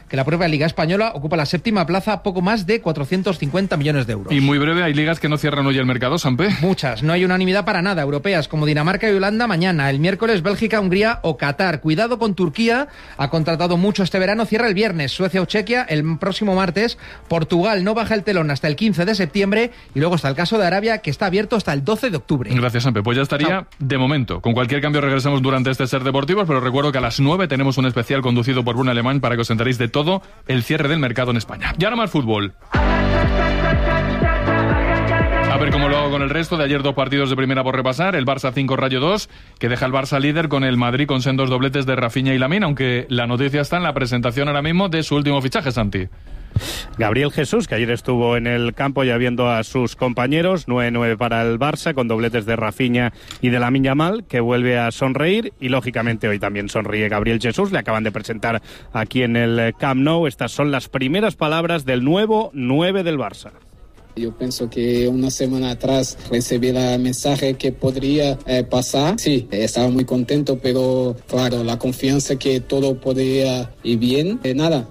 que la propia Liga Española ocupa la séptima plaza, poco más de cuatrocientos cincuenta millones de euros. Y muy breve, ¿hay ligas que no cierran hoy el mercado, Sampe? Muchas, no hay unanimidad para nada. Europeas como Dinamarca y Holanda mañana, el miércoles Bélgica, Hungría o Qatar. Cuidado con Turquía, ha contratado mucho este verano, cierra el viernes. Suecia o Chequia el próximo martes. Portugal no baja el telón hasta el quince de septiembre y luego está el caso de Arabia, que está abierto hasta el doce de octubre. Gracias, Sampe. Pues ya estaría. Chao. De momento. Con cualquier cambio regresamos durante este Ser Deportivos, pero recuerdo que a las nueve tenemos un especial conducido por Bruno Alemán para que os enteréis de todo el cierre del mercado en España. Y ahora más fútbol. A ver cómo lo hago con el resto. De ayer dos partidos de primera por repasar. El Barça cinco, Rayo dos, que deja el Barça líder con el Madrid con sendos dobletes de Rafinha y Lamine, aunque la noticia está en la presentación ahora mismo de su último fichaje, Santi. Gabriel Jesús, que ayer estuvo en el campo ya viendo a sus compañeros, nueve nueve para el Barça, con dobletes de Rafinha y de Lamine Yamal, que vuelve a sonreír, y lógicamente hoy también sonríe Gabriel Jesús. Le acaban de presentar aquí en el Camp Nou. Estas son las primeras palabras del nuevo nueve del Barça. Yo pienso que una semana atrás recibí el mensaje que podría eh, pasar. Sí, estaba muy contento, pero claro, la confianza que todo podría ir bien. Eh, nada,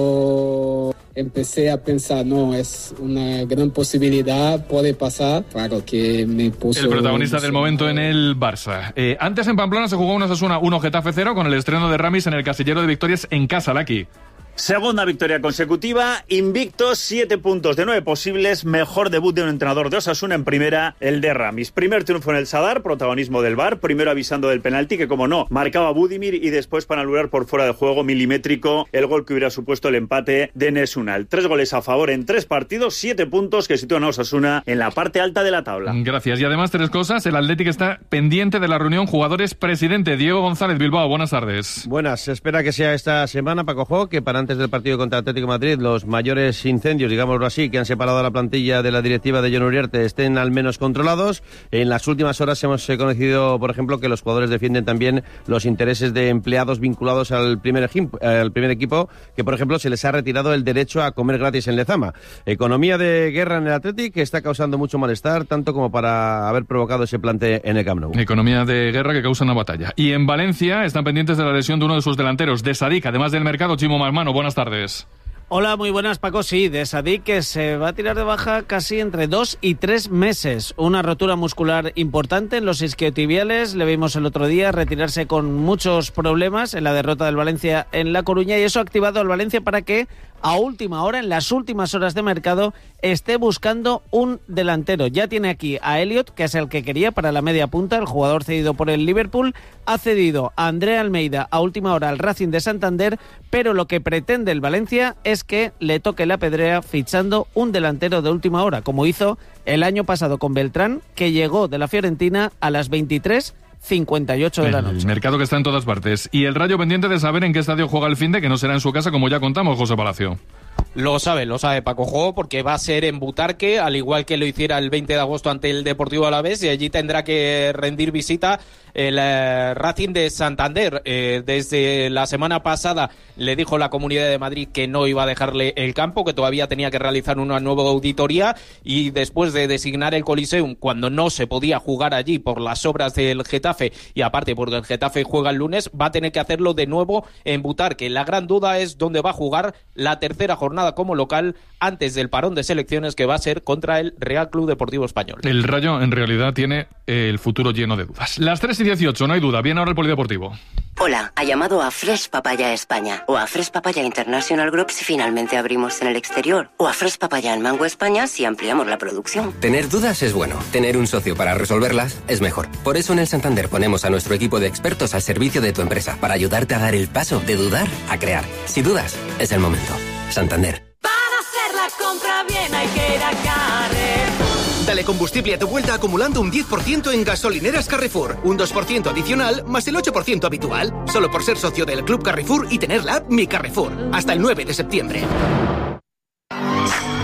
cuando empecé a pensar, no, es una gran posibilidad, puede pasar, claro que me puso... El protagonista del momento en el Barça. Eh, antes en Pamplona se jugó un Osasuna uno Getafe cero con el estreno de Ramis en el casillero de victorias en casa, Laki. Segunda victoria consecutiva, invictos, siete puntos de nueve posibles, mejor debut de un entrenador de Osasuna en primera, el de Ramis. Primer triunfo en el Sadar, protagonismo del V A R, primero avisando del penalti que, como no, marcaba Budimir, y después para anular por fuera de juego milimétrico el gol que hubiera supuesto el empate de Enes Unal. Tres goles a favor en tres partidos, siete puntos que sitúan a Osasuna en la parte alta de la tabla. Gracias. Y además tres cosas, el Athletic está pendiente de la reunión jugadores-presidente. Diego González, Bilbao, buenas tardes. Buenas, se espera que sea esta semana, Paco Jo, que para antes del partido contra Atlético de Madrid, los mayores incendios, digámoslo así, que han separado a la plantilla de la directiva de Jon Uriarte estén al menos controlados. En las últimas horas hemos conocido, por ejemplo, que los jugadores defienden también los intereses de empleados vinculados al primer, al primer equipo, que por ejemplo se les ha retirado el derecho a comer gratis en Lezama. Economía de guerra en el Athletic que está causando mucho malestar, tanto como para haber provocado ese plante en el Camp Nou. Economía de guerra que causa una batalla. Y en Valencia están pendientes de la lesión de uno de sus delanteros, de Sadik, además del mercado. Chimo Malmano, buenas tardes. Hola, muy buenas, Paco. Sí, de Sadik, que se va a tirar de baja casi entre dos y tres meses. Una rotura muscular importante en los isquiotibiales. Le vimos el otro día retirarse con muchos problemas en la derrota del Valencia en La Coruña, y eso ha activado al Valencia para que a última hora, en las últimas horas de mercado, esté buscando un delantero. Ya tiene aquí a Elliot, que es el que quería para la media punta, el jugador cedido por el Liverpool. Ha cedido a André Almeida a última hora al Racing de Santander, pero lo que pretende el Valencia es que le toque la pedrea fichando un delantero de última hora, como hizo el año pasado con Beltrán, que llegó de la Fiorentina a las veintitrés cincuenta y ocho de la noche. El mercado que está en todas partes. Y el Rayo pendiente de saber en qué estadio juega el finde, que no será en su casa, como ya contamos, José Palacio. Lo sabe, lo sabe Paco Jo, porque va a ser en Butarque, al igual que lo hiciera el veinte de agosto ante el Deportivo Alavés, y allí tendrá que rendir visita el eh, Racing de Santander. Eh, desde la semana pasada le dijo la Comunidad de Madrid que no iba a dejarle el campo, que todavía tenía que realizar una nueva auditoría, y después de designar el Coliseum cuando no se podía jugar allí por las obras del Getafe, y aparte porque el Getafe juega el lunes, va a tener que hacerlo de nuevo en Butarque. La gran duda es dónde va a jugar la tercera jornada como local antes del parón de selecciones, que va a ser contra el Real Club Deportivo Español. El Rayo en realidad tiene el futuro lleno de dudas. Las tres y dieciocho, no hay duda. Viene ahora el Polideportivo. Hola, ha llamado a Fresh Papaya España o a Fresh Papaya International Group si finalmente abrimos en el exterior, o a Fresh Papaya en Mango España si ampliamos la producción. Tener dudas es bueno, tener un socio para resolverlas es mejor. Por eso en el Santander ponemos a nuestro equipo de expertos al servicio de tu empresa, para ayudarte a dar el paso de dudar a crear. Si dudas, es el momento. Santander. Para hacer la compra bien hay que ir a Carrefour. Dale combustible a tu vuelta acumulando un diez por ciento en gasolineras Carrefour, un dos por ciento adicional más el ocho por ciento habitual, solo por ser socio del Club Carrefour y tener la app Mi Carrefour, hasta el nueve de septiembre.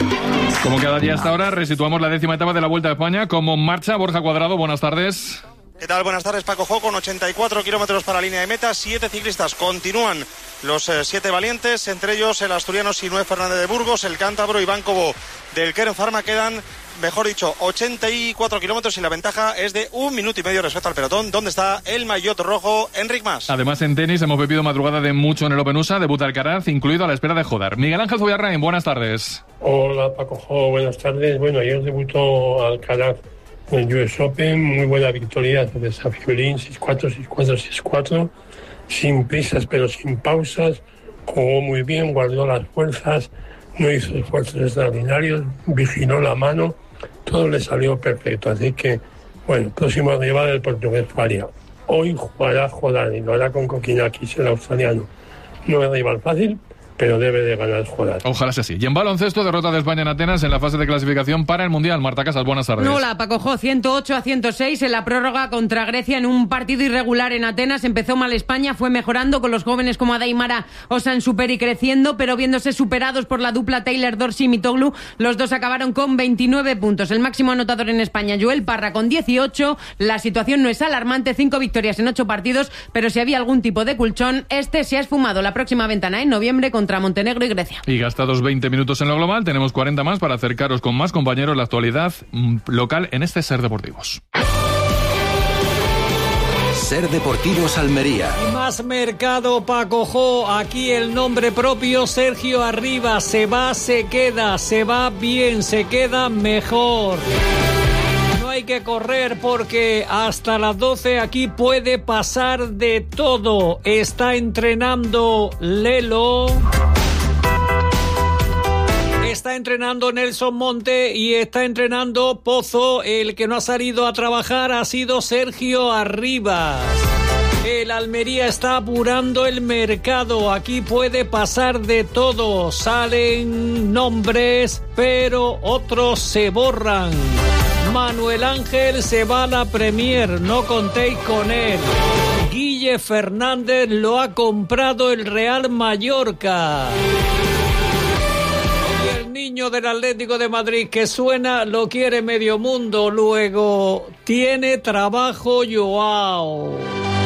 Como cada día hasta ahora, resituamos la décima etapa de la Vuelta a España. Como marcha, Borja Cuadrado, buenas tardes. ¿Qué tal? Buenas tardes, Paco Jo, con ochenta y cuatro kilómetros para la línea de meta, siete ciclistas. Continúan los eh, siete valientes, entre ellos el asturiano Sinué Fernández de Burgos, el cántabro Iván Cobo del Kern Pharma. Quedan, mejor dicho, ochenta y cuatro kilómetros y la ventaja es de un minuto y medio respecto al pelotón. ¿Dónde está el maillot rojo, Enric Mas? Además, en tenis hemos vivido madrugada de mucho en el Open U S A, debuta Alcaraz, incluido a la espera de Jodar. Miguel Ángel Zubiarrain, buenas tardes. Hola, Paco Jo, buenas tardes. Bueno, ayer debutó Alcaraz en el U S Open, muy buena victoria de Safiulín, seis cuatro, seis cuatro, seis cuatro, sin prisas pero sin pausas, jugó muy bien, guardó las fuerzas, no hizo esfuerzos extraordinarios, vigiló la mano, todo le salió perfecto, así que, bueno, próximo rival del portugués Faria. Hoy jugará Jodar y lo hará con Kokinakis, el australiano. No es rival fácil, pero debe de ganar Jodar. Ojalá sea así. Y en baloncesto, derrota de España en Atenas en la fase de clasificación para el Mundial. Marta Casas, buenas tardes. Hola, Paco Jo, ciento ocho a ciento seis en la prórroga contra Grecia en un partido irregular en Atenas. Empezó mal España, fue mejorando con los jóvenes como Adaimara Osansuperi creciendo, pero viéndose superados por la dupla Taylor Dorsey-Mitoglu, los dos acabaron con veintinueve puntos. El máximo anotador en España, Joel Parra, con dieciocho. La situación no es alarmante, cinco victorias en ocho partidos, pero si había algún tipo de colchón, este se ha esfumado. La próxima ventana en noviembre con contra Montenegro y Grecia. Y gastados veinte minutos en lo global, tenemos cuarenta más para acercaros con más compañeros la actualidad local en este Ser Deportivos. Ser Deportivos Almería. Y más mercado, Paco Jo. Aquí el nombre propio, Sergio Arribas. Se va, se queda, se va bien, se queda mejor. No hay que correr porque hasta las doce aquí puede pasar de todo. Está entrenando Lelo. Está entrenando Nelson Monte y está entrenando Pozo. El que no ha salido a trabajar ha sido Sergio Arribas. El Almería está apurando el mercado. Aquí puede pasar de todo. Salen nombres, pero otros se borran. Manuel Ángel se va a la Premier, no contéis con él. Guille Fernández lo ha comprado el Real Mallorca. Y el niño del Atlético de Madrid que suena lo quiere medio mundo. Luego tiene trabajo Joao.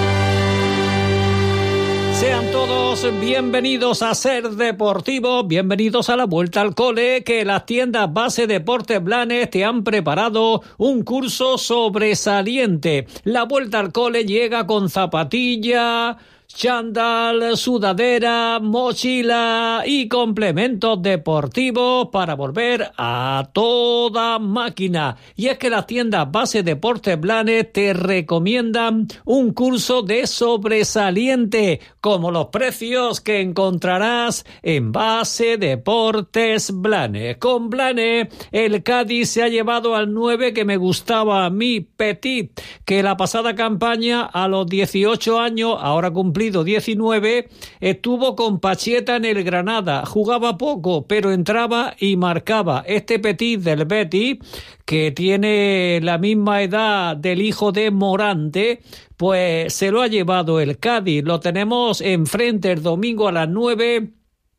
Sean todos bienvenidos a Ser Deportivo, bienvenidos a la Vuelta al Cole, que las tiendas Base Deportes Blanes te han preparado un curso sobresaliente. La Vuelta al Cole llega con zapatilla, chándal, sudadera, mochila y complementos deportivos para volver a toda máquina. Y es que las tiendas Base Deportes Blanes te recomiendan un curso de sobresaliente, como los precios que encontrarás en Base Deportes Blanes. Con Blanes, el Cádiz se ha llevado al nueve que me gustaba a mí, Petit, que la pasada campaña a los dieciocho años, ahora cumplido diecinueve, estuvo con Pacheta en el Granada. Jugaba poco, pero entraba y marcaba. Este Petit del Betis, que tiene la misma edad del hijo de Morante, pues se lo ha llevado el Cádiz. Lo tenemos enfrente el domingo a las nueve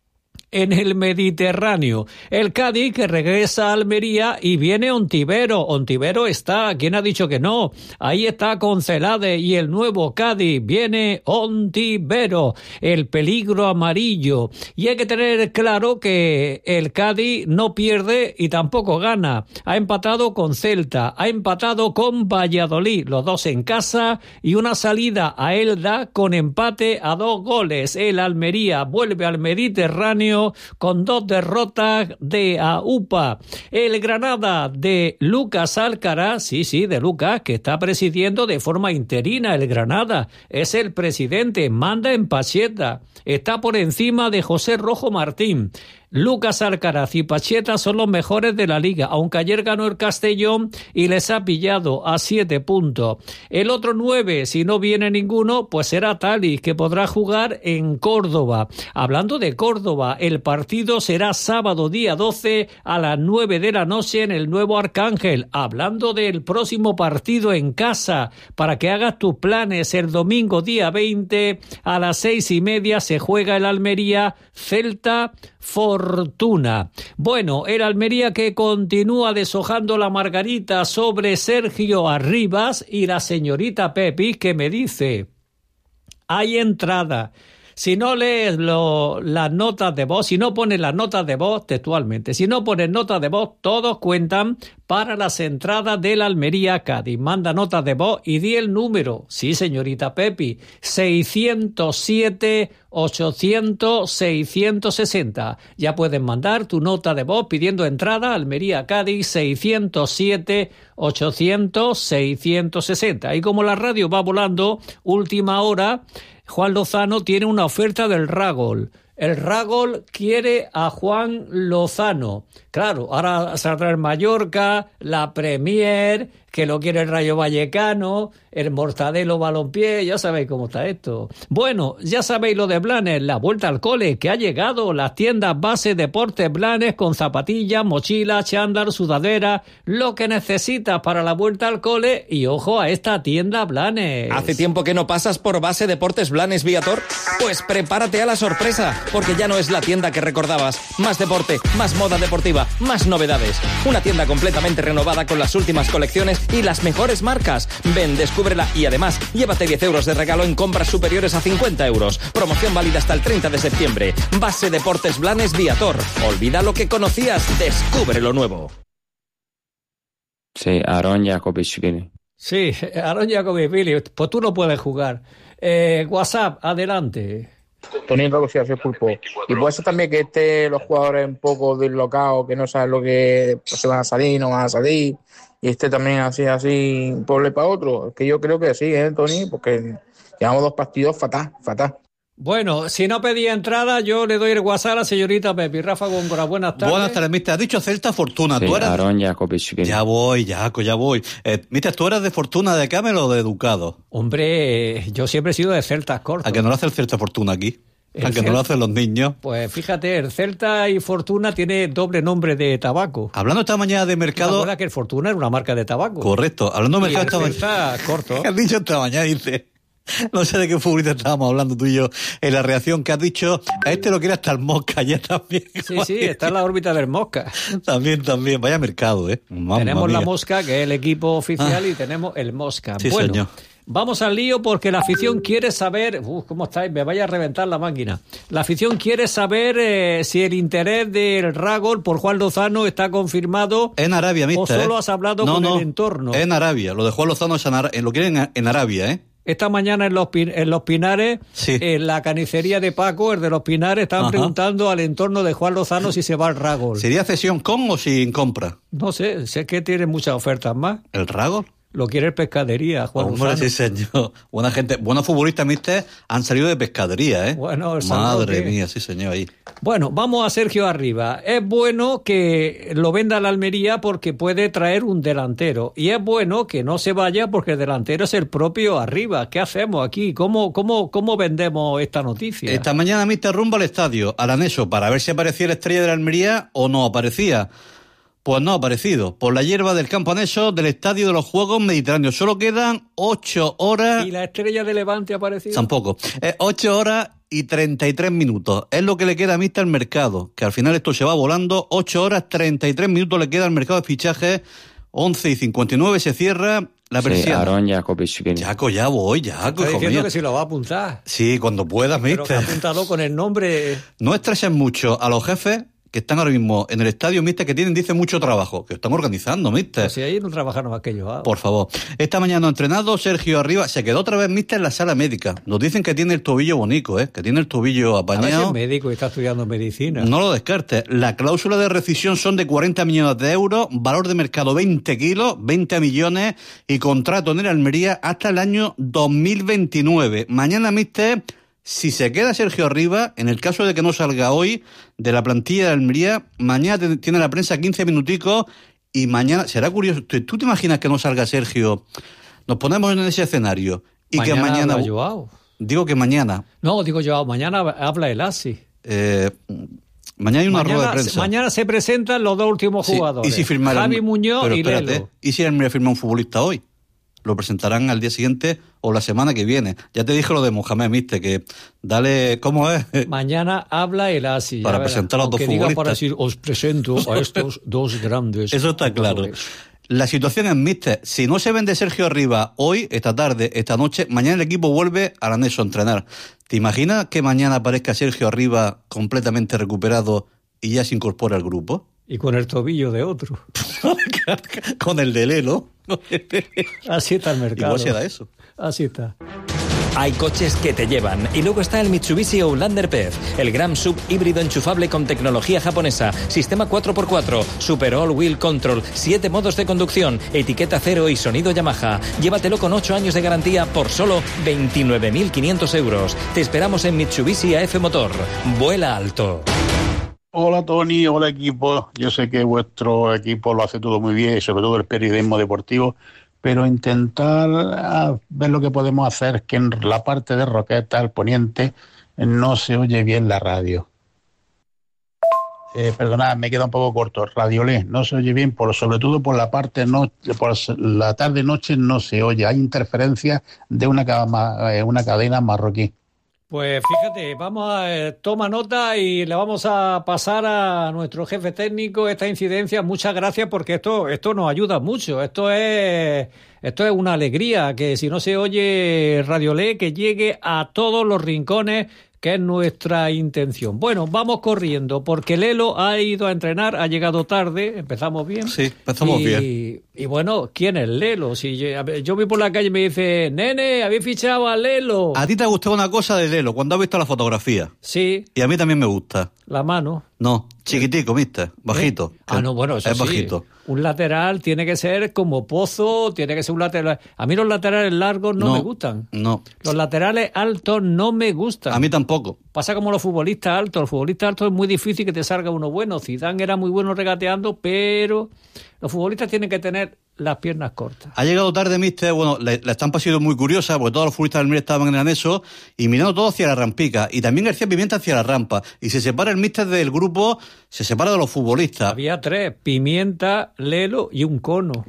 en el Mediterráneo. El Cádiz que regresa a Almería y viene Ontivero. Ontivero está, ¿quién ha dicho que no? Ahí está con Celade y el nuevo Cádiz. Viene Ontivero, el peligro amarillo. Y hay que tener claro que el Cádiz no pierde y tampoco gana. Ha empatado con Celta, ha empatado con Valladolid, los dos en casa, y una salida a Elda con empate a dos goles. El Almería vuelve al Mediterráneo con dos derrotas de A U P A. El Granada de Lucas Alcaraz, sí, sí, de Lucas, que está presidiendo de forma interina el Granada. Es el presidente, manda en Pacheta. Está por encima de José Rojo Martín. Lucas Alcaraz y Pacheta son los mejores de la liga, aunque ayer ganó el Castellón y les ha pillado a siete puntos. El otro nueve, si no viene ninguno, pues será Talis, que podrá jugar en Córdoba. Hablando de Córdoba, el partido será sábado día doce a las nueve de la noche en el Nuevo Arcángel. Hablando del próximo partido en casa, para que hagas tus planes, el domingo día veinte a las seis y media se juega el Almería Celta For fortuna. Bueno, el Almería que continúa deshojando la margarita sobre Sergio Arribas y la señorita Pepi que me dice, hay entrada. Si no lees lo, las notas de voz, si no pones las notas de voz textualmente, si no pones notas de voz, todos cuentan para las entradas del Almería Cádiz. Manda notas de voz y di el número. Sí, señorita Pepi, seiscientos siete, ochocientos, seiscientos sesenta. Ya puedes mandar tu nota de voz pidiendo entrada Almería Cádiz seiscientos siete, ochocientos, seiscientos sesenta. Y como la radio va volando, última hora, Juan Lozano tiene una oferta del Ragol. El Ragol quiere a Juan Lozano. Claro, ahora saldrá el Mallorca, la Premier, que lo quiere el Rayo Vallecano, el Mortadelo Balompié, ya sabéis cómo está esto. Bueno, ya sabéis lo de Blanes, la vuelta al cole, que ha llegado, las tiendas base Deportes Blanes con zapatillas, mochilas, chándal, sudadera, lo que necesitas para la vuelta al cole y ojo a esta tienda Blanes. ¿Hace tiempo que no pasas por base Deportes Blanes Viator? Pues prepárate a la sorpresa, porque ya no es la tienda que recordabas. Más deporte, más moda deportiva, más novedades. Una tienda completamente renovada con las últimas colecciones y las mejores marcas. Ven, descúbrela y además llévate diez euros de regalo en compras superiores a cincuenta euros. Promoción válida hasta el treinta de septiembre. Base Deportes Blanes Viator. Olvida lo que conocías, descubre lo nuevo. Sí, Aaron Jacobishvili. Sí, Aaron Jacobishvili. Pues tú no puedes jugar. Eh, WhatsApp, adelante. Tony Roco, sí, soy Pulpo. Y puede ser también que estén los jugadores un poco dislocados, que no saben lo que pues, se van a salir, no van a salir, y esté también así, así, por un para otro. Es que yo creo que sí, ¿eh, Tony? Porque llevamos dos partidos fatal, fatal. Bueno, si no pedía entrada, yo le doy el WhatsApp a la señorita Pepi. Rafa Góngora, buenas tardes. Buenas tardes, mister. Has dicho Celta Fortuna. Sí, ¿Tú eres? Aaron Jacobishvili. Ya voy, Jaco, ya voy. Eh, mister, ¿tú eres de Fortuna de Camel o de Educado? Hombre, yo siempre he sido de Celtas cortos. ¿A que no lo hace el Celta Fortuna aquí? ¿A que no lo hacen los niños? Pues fíjate, el Celta y Fortuna tiene doble nombre de tabaco. Hablando esta mañana de mercado... ¿Te acuerdas que el Fortuna era una marca de tabaco? Correcto. Hablando de mercado y el esta mañana... Celta corto. ¿Qué has dicho esta mañana? Dice... No sé de qué futbolista estábamos hablando tú y yo en la reacción que has dicho. A este lo quiere hasta el Mosca ya también. Sí, sí, está en la órbita del Mosca. También, también. Vaya mercado, ¿eh? Mamma tenemos mía. La Mosca, que es el equipo oficial, ah. y tenemos el Mosca. Sí, bueno, señor. Vamos al lío porque la afición quiere saber... Uf, ¿cómo estáis? Me vaya a reventar la máquina. La afición quiere saber eh, si el interés del Ragol por Juan Lozano está confirmado. En Arabia, mister, o solo ¿eh? has hablado no, con no, el entorno. En Arabia. Lo de Juan Lozano es en Ara... lo quieren en Arabia, ¿eh? Esta mañana en los, en los Pinares, sí. en la carnicería de Paco, el de los Pinares, estaban Ajá. preguntando al entorno de Juan Lozano si se va al Ragol. ¿Sería cesión con o sin compra? No sé, sé que tiene muchas ofertas más. ¿El Ragol? Lo quiere el Pescadería, Juan Hombre, Lozano. sí, señor. Buena gente, buenos futbolistas, mister, han salido de Pescadería, ¿eh? Bueno, el Madre mía, sí, señor, ahí. Bueno, vamos a Sergio Arriba. Es bueno que lo venda la Almería porque puede traer un delantero. Y es bueno que no se vaya porque el delantero es el propio Arriba. ¿Qué hacemos aquí? ¿Cómo, cómo, cómo vendemos esta noticia? Esta mañana, mister, rumbo al estadio, al anexo, para ver si aparecía la estrella de la Almería o no aparecía. Pues no ha aparecido. Por la hierba del campo anexo del Estadio de los Juegos Mediterráneos. Solo quedan ocho horas... ¿Y la estrella de Levante ha aparecido? Tampoco. Eh, ocho horas y treinta y tres minutos. Es lo que le queda a mister al mercado. Que al final esto se va volando. Ocho horas, treinta y tres minutos le queda al mercado de fichajes. Once y cincuenta y nueve se cierra la persiana. Sí, Aaron Jacobishvili. Jaco, ya voy, Jaco. Está diciendo mío. que si lo va a apuntar. Sí, cuando puedas, mister. Pero que ha apuntado con el nombre... No estreses mucho a los jefes que están ahora mismo en el estadio, mister, que tienen, dice, mucho trabajo, que están organizando, mister. Pues si ahí no trabajaron más que yo. Ah. Por favor. Esta mañana ha entrenado Sergio Arriba, se quedó otra vez, mister, en la sala médica. Nos dicen que tiene el tobillo bonito, ¿eh? Que tiene el tobillo apañado. A ver si es médico y está estudiando medicina. No lo descartes. La cláusula de rescisión son de cuarenta millones de euros, valor de mercado veinte kilos, veinte millones, y contrato en el Almería hasta el año dos mil veintinueve. Mañana, mister... Si se queda Sergio Arriba, en el caso de que no salga hoy de la plantilla de Almería, mañana tiene la prensa quince minuticos y mañana... Será curioso. ¿Tú te imaginas que no salga Sergio? Nos ponemos en ese escenario. Y mañana que mañana... habla Joao. Digo que mañana... No, digo Joao. Mañana habla el Asi. Eh... Mañana hay una mañana, rueda de prensa. Mañana se presentan los dos últimos sí. jugadores. ¿Y si firmara Javi un... Muñoz Pero y espérate, Lelo. ¿y si Almería firma un futbolista hoy? lo presentarán al día siguiente o la semana que viene. Ya te dije lo de Mohamed, mister, que dale, ¿cómo es? Mañana habla el Asi. Para presentar a los dos diga futbolistas. para decir, os presento a estos dos grandes. Eso está claro. La situación es, mister, si no se vende Sergio Arribas hoy, esta tarde, esta noche, mañana el equipo vuelve al anexo a entrenar. ¿Te imaginas que mañana aparezca Sergio Arribas completamente recuperado y ya se incorpora al grupo? Y con el tobillo de otro. Con el de Lelo. Así está el mercado. Igual será eso. Así está. Hay coches que te llevan. Y luego está el Mitsubishi Outlander P E V, el Gran Sub híbrido enchufable con tecnología japonesa, sistema cuatro por cuatro, Super All Wheel Control, siete modos de conducción, etiqueta cero y sonido Yamaha. Llévatelo con ocho años de garantía por solo veintinueve mil quinientos euros. Te esperamos en Mitsubishi A F Motor. Vuela alto. Hola Tony, hola equipo. Yo sé que vuestro equipo lo hace todo muy bien y sobre todo el periodismo deportivo, pero intentar ah, ver lo que podemos hacer, que en la parte de Roqueta, el poniente, no se oye bien la radio. Eh, perdonad, me queda un poco corto. Radiolé, no se oye bien, por, sobre todo por la parte no, por la tarde-noche no se oye. Hay interferencia de una, una cadena marroquí. Pues fíjate, vamos a eh, toma nota y le vamos a pasar a nuestro jefe técnico esta incidencia. Muchas gracias porque esto esto nos ayuda mucho. Esto es esto es una alegría que si no se oye Radiolé que llegue a todos los rincones, que es nuestra intención. Bueno, vamos corriendo porque Lelo ha ido a entrenar, ha llegado tarde, empezamos bien. Sí, empezamos y, bien. Y bueno, ¿quién es Lelo? Si yo, yo voy por la calle y me dice, nene, ¿habéis fichado a Lelo? ¿A ti te ha gustado una cosa de Lelo cuando has visto la fotografía? Sí. Y a mí también me gusta. La mano. No, chiquitico, mister, bajito. ¿Eh? Ah, no, bueno, eso es sí. bajito. Un lateral tiene que ser como Pozo, tiene que ser un lateral. A mí los laterales largos no, no me gustan. No. Los laterales altos no me gustan. A mí tampoco. Pasa como los futbolistas altos. Los futbolistas altos es muy difícil que te salga uno bueno. Zidane era muy bueno regateando, pero los futbolistas tienen que tener las piernas cortas. Ha llegado tarde, mister. Bueno, la, la estampa ha sido muy curiosa porque todos los futbolistas del Almería estaban en el anexo y mirando todo hacia la rampica. Y también García Pimienta hacia la rampa. Y se separa el mister del grupo, se separa de los futbolistas. Había tres: Pimienta, Lelo y un cono.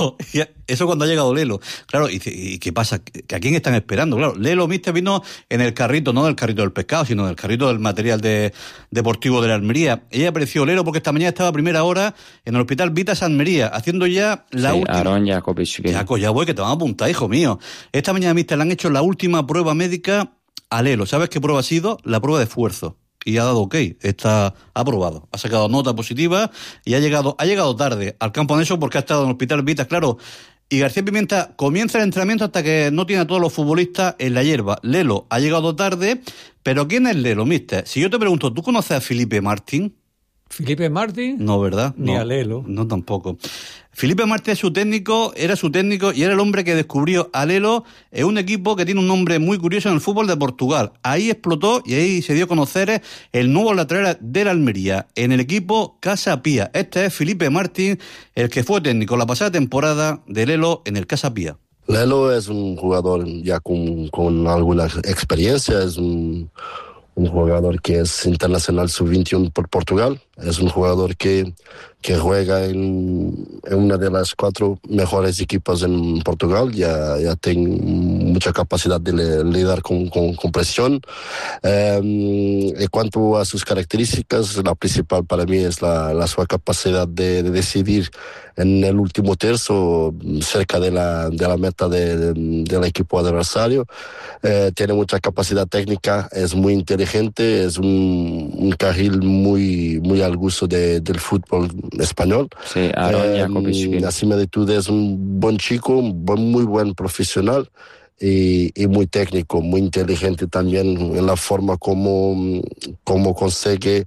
Eso cuando ha llegado Lelo. Claro, y, y ¿qué pasa? ¿A quién están esperando? Claro, Lelo, mister, vino en el carrito, no del carrito del pescado, sino del carrito del material de, deportivo de la Almería. Ella apareció Lelo porque esta mañana estaba a primera hora en el Hospital Vitas Almería, haciendo ya la Sí, última... Aaron Jakobovich viene. Jaco, ya voy, que te van a apuntar, hijo mío. Esta mañana, mister, le han hecho la última prueba médica a Lelo. ¿Sabes qué prueba ha sido? La prueba de esfuerzo. Y ha dado ok, está aprobado. Ha sacado nota positiva y ha llegado, ha llegado tarde al campo de eso porque ha estado en el Hospital Vitas, claro. Y García Pimienta comienza el entrenamiento hasta que no tiene a todos los futbolistas en la hierba. Lelo ha llegado tarde, pero ¿quién es Lelo, mister? Si yo te pregunto, ¿tú conoces a Felipe Martín? ¿Felipe Martín? No, ¿verdad? Ni no, a Lelo. No, tampoco. Felipe Martín es su técnico, era su técnico y era el hombre que descubrió a Lelo en un equipo que tiene un nombre muy curioso en el fútbol de Portugal. Ahí explotó y ahí se dio a conocer el nuevo lateral de la Almería, en el equipo Casa Pía. Este es Felipe Martín, el que fue técnico la pasada temporada de Lelo en el Casa Pía. Lelo es un jugador ya con, con alguna experiencia, es un... un jugador que es internacional sub veintiuno por Portugal, es un jugador que, que juega en, en una de las cuatro mejores equipos en Portugal, ya, ya tiene mucha capacidad de lidiar con, con, con presión. Eh, en cuanto a sus características, la principal para mí es la, la su capacidad de, de decidir en el último tercio, cerca de la, de la meta de, de, del equipo adversario. Eh, tiene mucha capacidad técnica, es muy inteligente, es un, un carril muy, muy al gusto de, del fútbol español. Sí, Aaron eh, Jakobovich. Encima de todo es un buen chico, un buen, muy buen profesional y, y muy técnico, muy inteligente también en la forma como, como consigue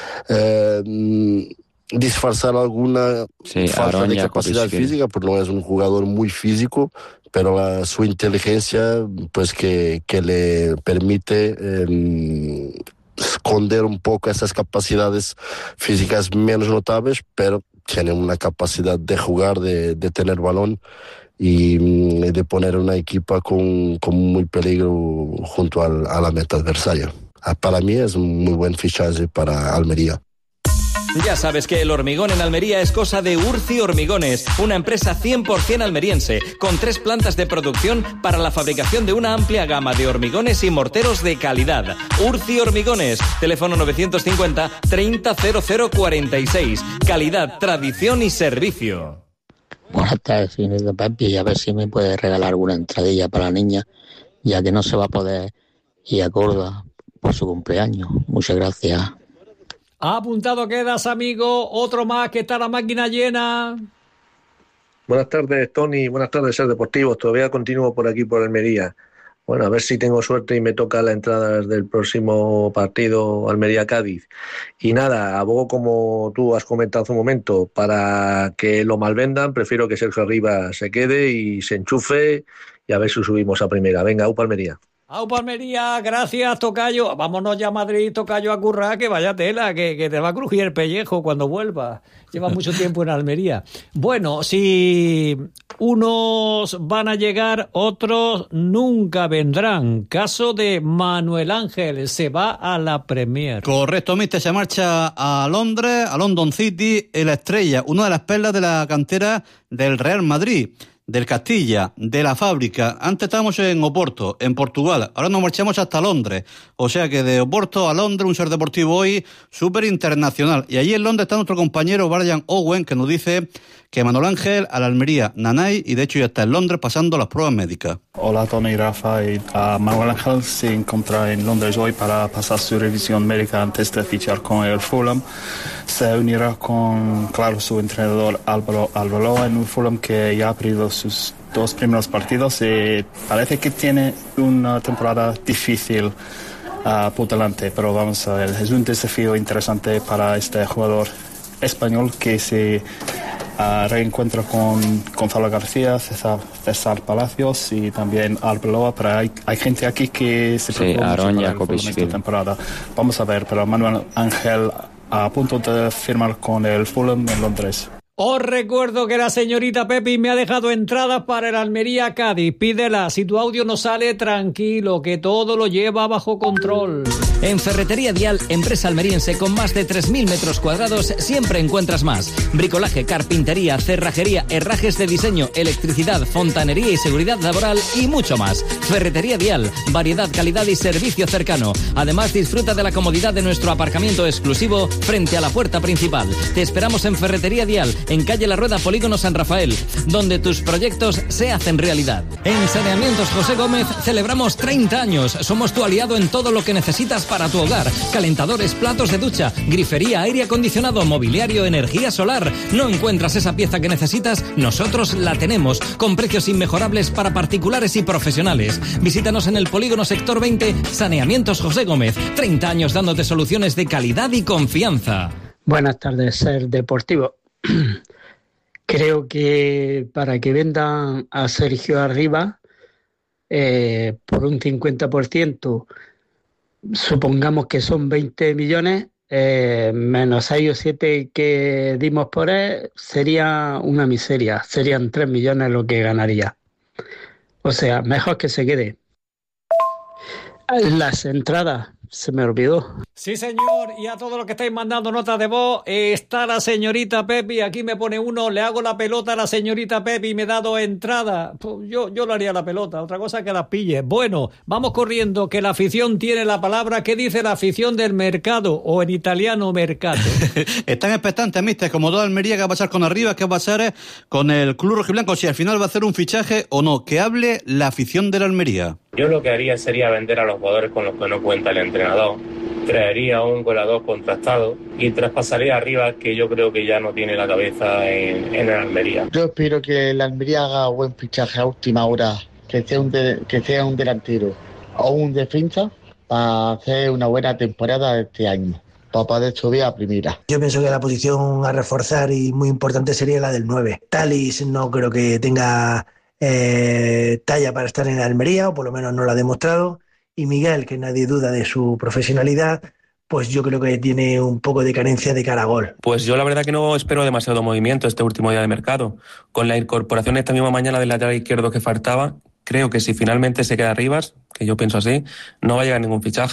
eh, disfrazar alguna Sí, falta Aaron de capacidad Jakobovich. física, porque no es un jugador muy físico, pero la, su inteligencia pues que, que le permite eh, esconder un poco esas capacidades físicas menos notables, pero tiene una capacidad de jugar, de, de tener balón y de poner una equipa con, con muy peligro junto al, a la meta adversaria. Para mí es un muy buen fichaje para Almería. Ya sabes que el hormigón en Almería es cosa de Urci Hormigones, una empresa cien por ciento almeriense, con tres plantas de producción para la fabricación de una amplia gama de hormigones y morteros de calidad. Urci Hormigones, teléfono novecientos cincuenta treinta cero cero cuarenta y seis. Calidad, tradición y servicio. Buenas tardes, señorita Pepi, y a ver si me puede regalar alguna entradilla para la niña, ya que no se va a poder ir a Córdoba por su cumpleaños. Muchas gracias. Apuntado quedas, amigo. Otro más, que está la máquina llena. Buenas tardes, Tony. Buenas tardes, Ser Deportivos. Todavía continúo por aquí, por Almería. Bueno, a ver si tengo suerte y me toca la entrada del próximo partido Almería-Cádiz. Y nada, abogo, como tú has comentado hace un momento, para que lo malvendan. Prefiero que Sergio Arribas se quede y se enchufe y a ver si subimos a primera. Venga, UPA Almería. Au Palmería, gracias, tocayo. Vámonos ya a Madrid, tocayo, a currar, que vaya tela, que, que te va a crujir el pellejo cuando vuelvas. Llevas mucho tiempo en Almería. Bueno, si unos van a llegar, otros nunca vendrán. Caso de Manuel Ángel, se va a la Premier. Correcto, mister, se marcha a Londres, a London City, el Estrella, una de las perlas de la cantera del Real Madrid, del Castilla, de la Fábrica. Antes estábamos en Oporto, en Portugal. Ahora nos marchamos hasta Londres. O sea que de Oporto a Londres, un Ser Deportivo hoy súper internacional. Y allí en Londres está nuestro compañero Brian Owen, que nos dice que Manuel Ángel a la Almería, Nanay, y de hecho ya está en Londres pasando las pruebas médicas. Hola, Tony y Rafa. Y, uh, Manuel Ángel se encuentra en Londres hoy para pasar su revisión médica antes de fichar con el Fulham. Se unirá con, claro, su entrenador Álvaro Arbeloa en un Fulham que ya ha perdido sus dos primeros partidos y parece que tiene una temporada difícil uh, por delante, pero vamos a ver, es un desafío interesante para este jugador español que se uh, reencuentra con Gonzalo García, César, César Palacios y también Arbeloa, pero hay, hay gente aquí que se preocupa mucho para el Fulham esta temporada. Vamos a ver, pero Manuel Ángel a punto de firmar con el Fulham en Londres. Os recuerdo que la señorita Pepi me ha dejado entradas para el Almería Cádiz. Pídela, si tu audio no sale, tranquilo, que todo lo lleva bajo control. En Ferretería Dial, empresa almeriense con más de tres mil metros cuadrados, siempre encuentras más. Bricolaje, carpintería, cerrajería, herrajes de diseño, electricidad, fontanería y seguridad laboral y mucho más. Ferretería Dial, variedad, calidad y servicio cercano. Además, disfruta de la comodidad de nuestro aparcamiento exclusivo frente a la puerta principal. Te esperamos en Ferretería Dial, en calle La Rueda, Polígono San Rafael, donde tus proyectos se hacen realidad. En Saneamientos José Gómez celebramos treinta años. Somos tu aliado en todo lo que necesitas para tu hogar. Calentadores, platos de ducha, grifería, aire acondicionado, mobiliario, energía solar. ¿No encuentras esa pieza que necesitas? Nosotros la tenemos, con precios inmejorables para particulares y profesionales. Visítanos en el Polígono Sector veinte, Saneamientos José Gómez. treinta años dándote soluciones de calidad y confianza. Buenas tardes, Ser Deportivo. Creo que para que vendan a Sergio Arribas eh, por un cincuenta por ciento, supongamos que son veinte millones, eh, menos seis o siete que dimos por él, sería una miseria, serían tres millones lo que ganaría. O sea, mejor que se quede. Las entradas, se me olvidó. Sí, señor, y a todos los que estáis mandando notas de voz, eh, está la señorita Pepi, aquí me pone uno, le hago la pelota a la señorita Pepi y me da dos entradas. Pues yo, yo le haría la pelota, otra cosa que las pille. Bueno, vamos corriendo, que la afición tiene la palabra. ¿Qué dice la afición del mercado? O en italiano, mercado. Están expectantes, mister, como toda Almería, qué va a pasar con Arribas, qué va a pasar con el club rojiblanco, si al final va a hacer un fichaje o no. Que hable la afición de la Almería. Yo lo que haría sería vender a los jugadores con los que no cuenta el entrenador. Traería un goleador contrastado y traspasaría arriba, que yo creo que ya no tiene la cabeza en, en el Almería. Yo espero que el Almería haga buen fichaje a última hora, que sea un, de, que sea un delantero o un defensa para hacer una buena temporada este año, para poder subir a primera. Yo pienso que la posición a reforzar y muy importante sería la del nueve. Talis no creo que tenga eh, talla para estar en la Almería, o por lo menos no lo ha demostrado. Y Miguel, que nadie duda de su profesionalidad, pues yo creo que tiene un poco de carencia de cara a gol. Pues yo la verdad que no espero demasiado movimiento este último día de mercado. Con la incorporación esta misma mañana del lateral izquierdo que faltaba, creo que si finalmente se queda Arribas, que yo pienso así, no va a llegar ningún fichaje.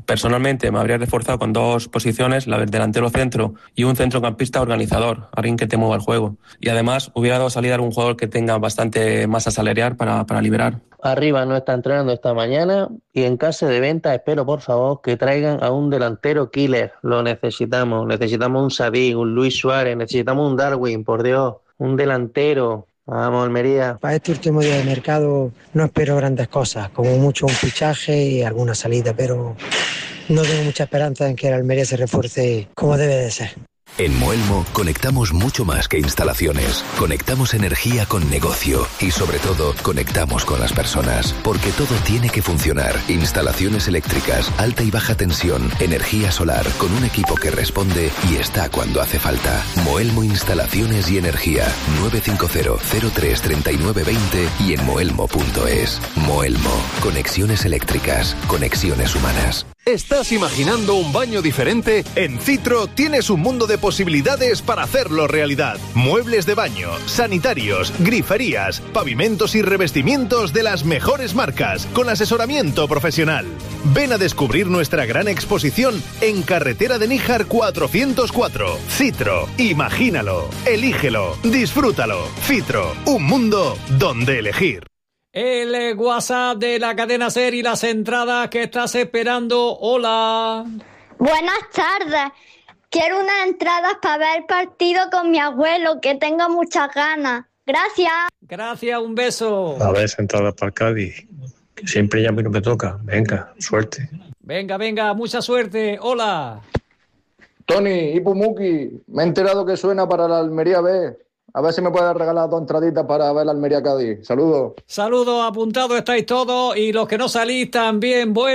Personalmente me habría reforzado con dos posiciones, la del delantero centro y un centrocampista organizador, alguien que te mueva el juego. Y además hubiera dado salida a un jugador que tenga bastante masa salarial para, para liberar. Arriba no está entrenando esta mañana y en caso de venta espero por favor que traigan a un delantero killer. Lo necesitamos, necesitamos un Sadik, un Luis Suárez, necesitamos un Darwin, por Dios, un delantero. Vamos, Almería. Para este último día de mercado no espero grandes cosas, como mucho un fichaje y alguna salida, pero no tengo mucha esperanza en que el Almería se refuerce como debe de ser. En Moelmo conectamos mucho más que instalaciones. Conectamos energía con negocio y sobre todo conectamos con las personas. Porque todo tiene que funcionar. Instalaciones eléctricas, alta y baja tensión, energía solar, con un equipo que responde y está cuando hace falta. Moelmo Instalaciones y Energía. nueve cinco cero, cero tres, tres nueve dos cero y en moelmo punto es. Moelmo. Conexiones eléctricas. Conexiones humanas. ¿Estás imaginando un baño diferente? En Citro tienes un mundo de posibilidades para hacerlo realidad. Muebles de baño, sanitarios, griferías, pavimentos y revestimientos de las mejores marcas, con asesoramiento profesional. Ven a descubrir nuestra gran exposición en Carretera de Níjar cuatrocientos cuatro. Citro, imagínalo, elígelo, disfrútalo. Citro, un mundo donde elegir. El eh, WhatsApp de la cadena SER y las entradas que estás esperando. Hola. Buenas tardes. Quiero unas entradas para ver el partido con mi abuelo, que tengo muchas ganas. Gracias. Gracias, un beso. A ver, entradas para el Cádiz. Que siempre llamo y no me toca. Venga, suerte. Venga, venga, mucha suerte. Hola. Tony, Ipumuki, me he enterado que suena para la Almería B. A ver si me puedes regalar dos entraditas para ver la Almería Cádiz. Saludos. Saludos, apuntados estáis todos y los que no salís también. Bueno.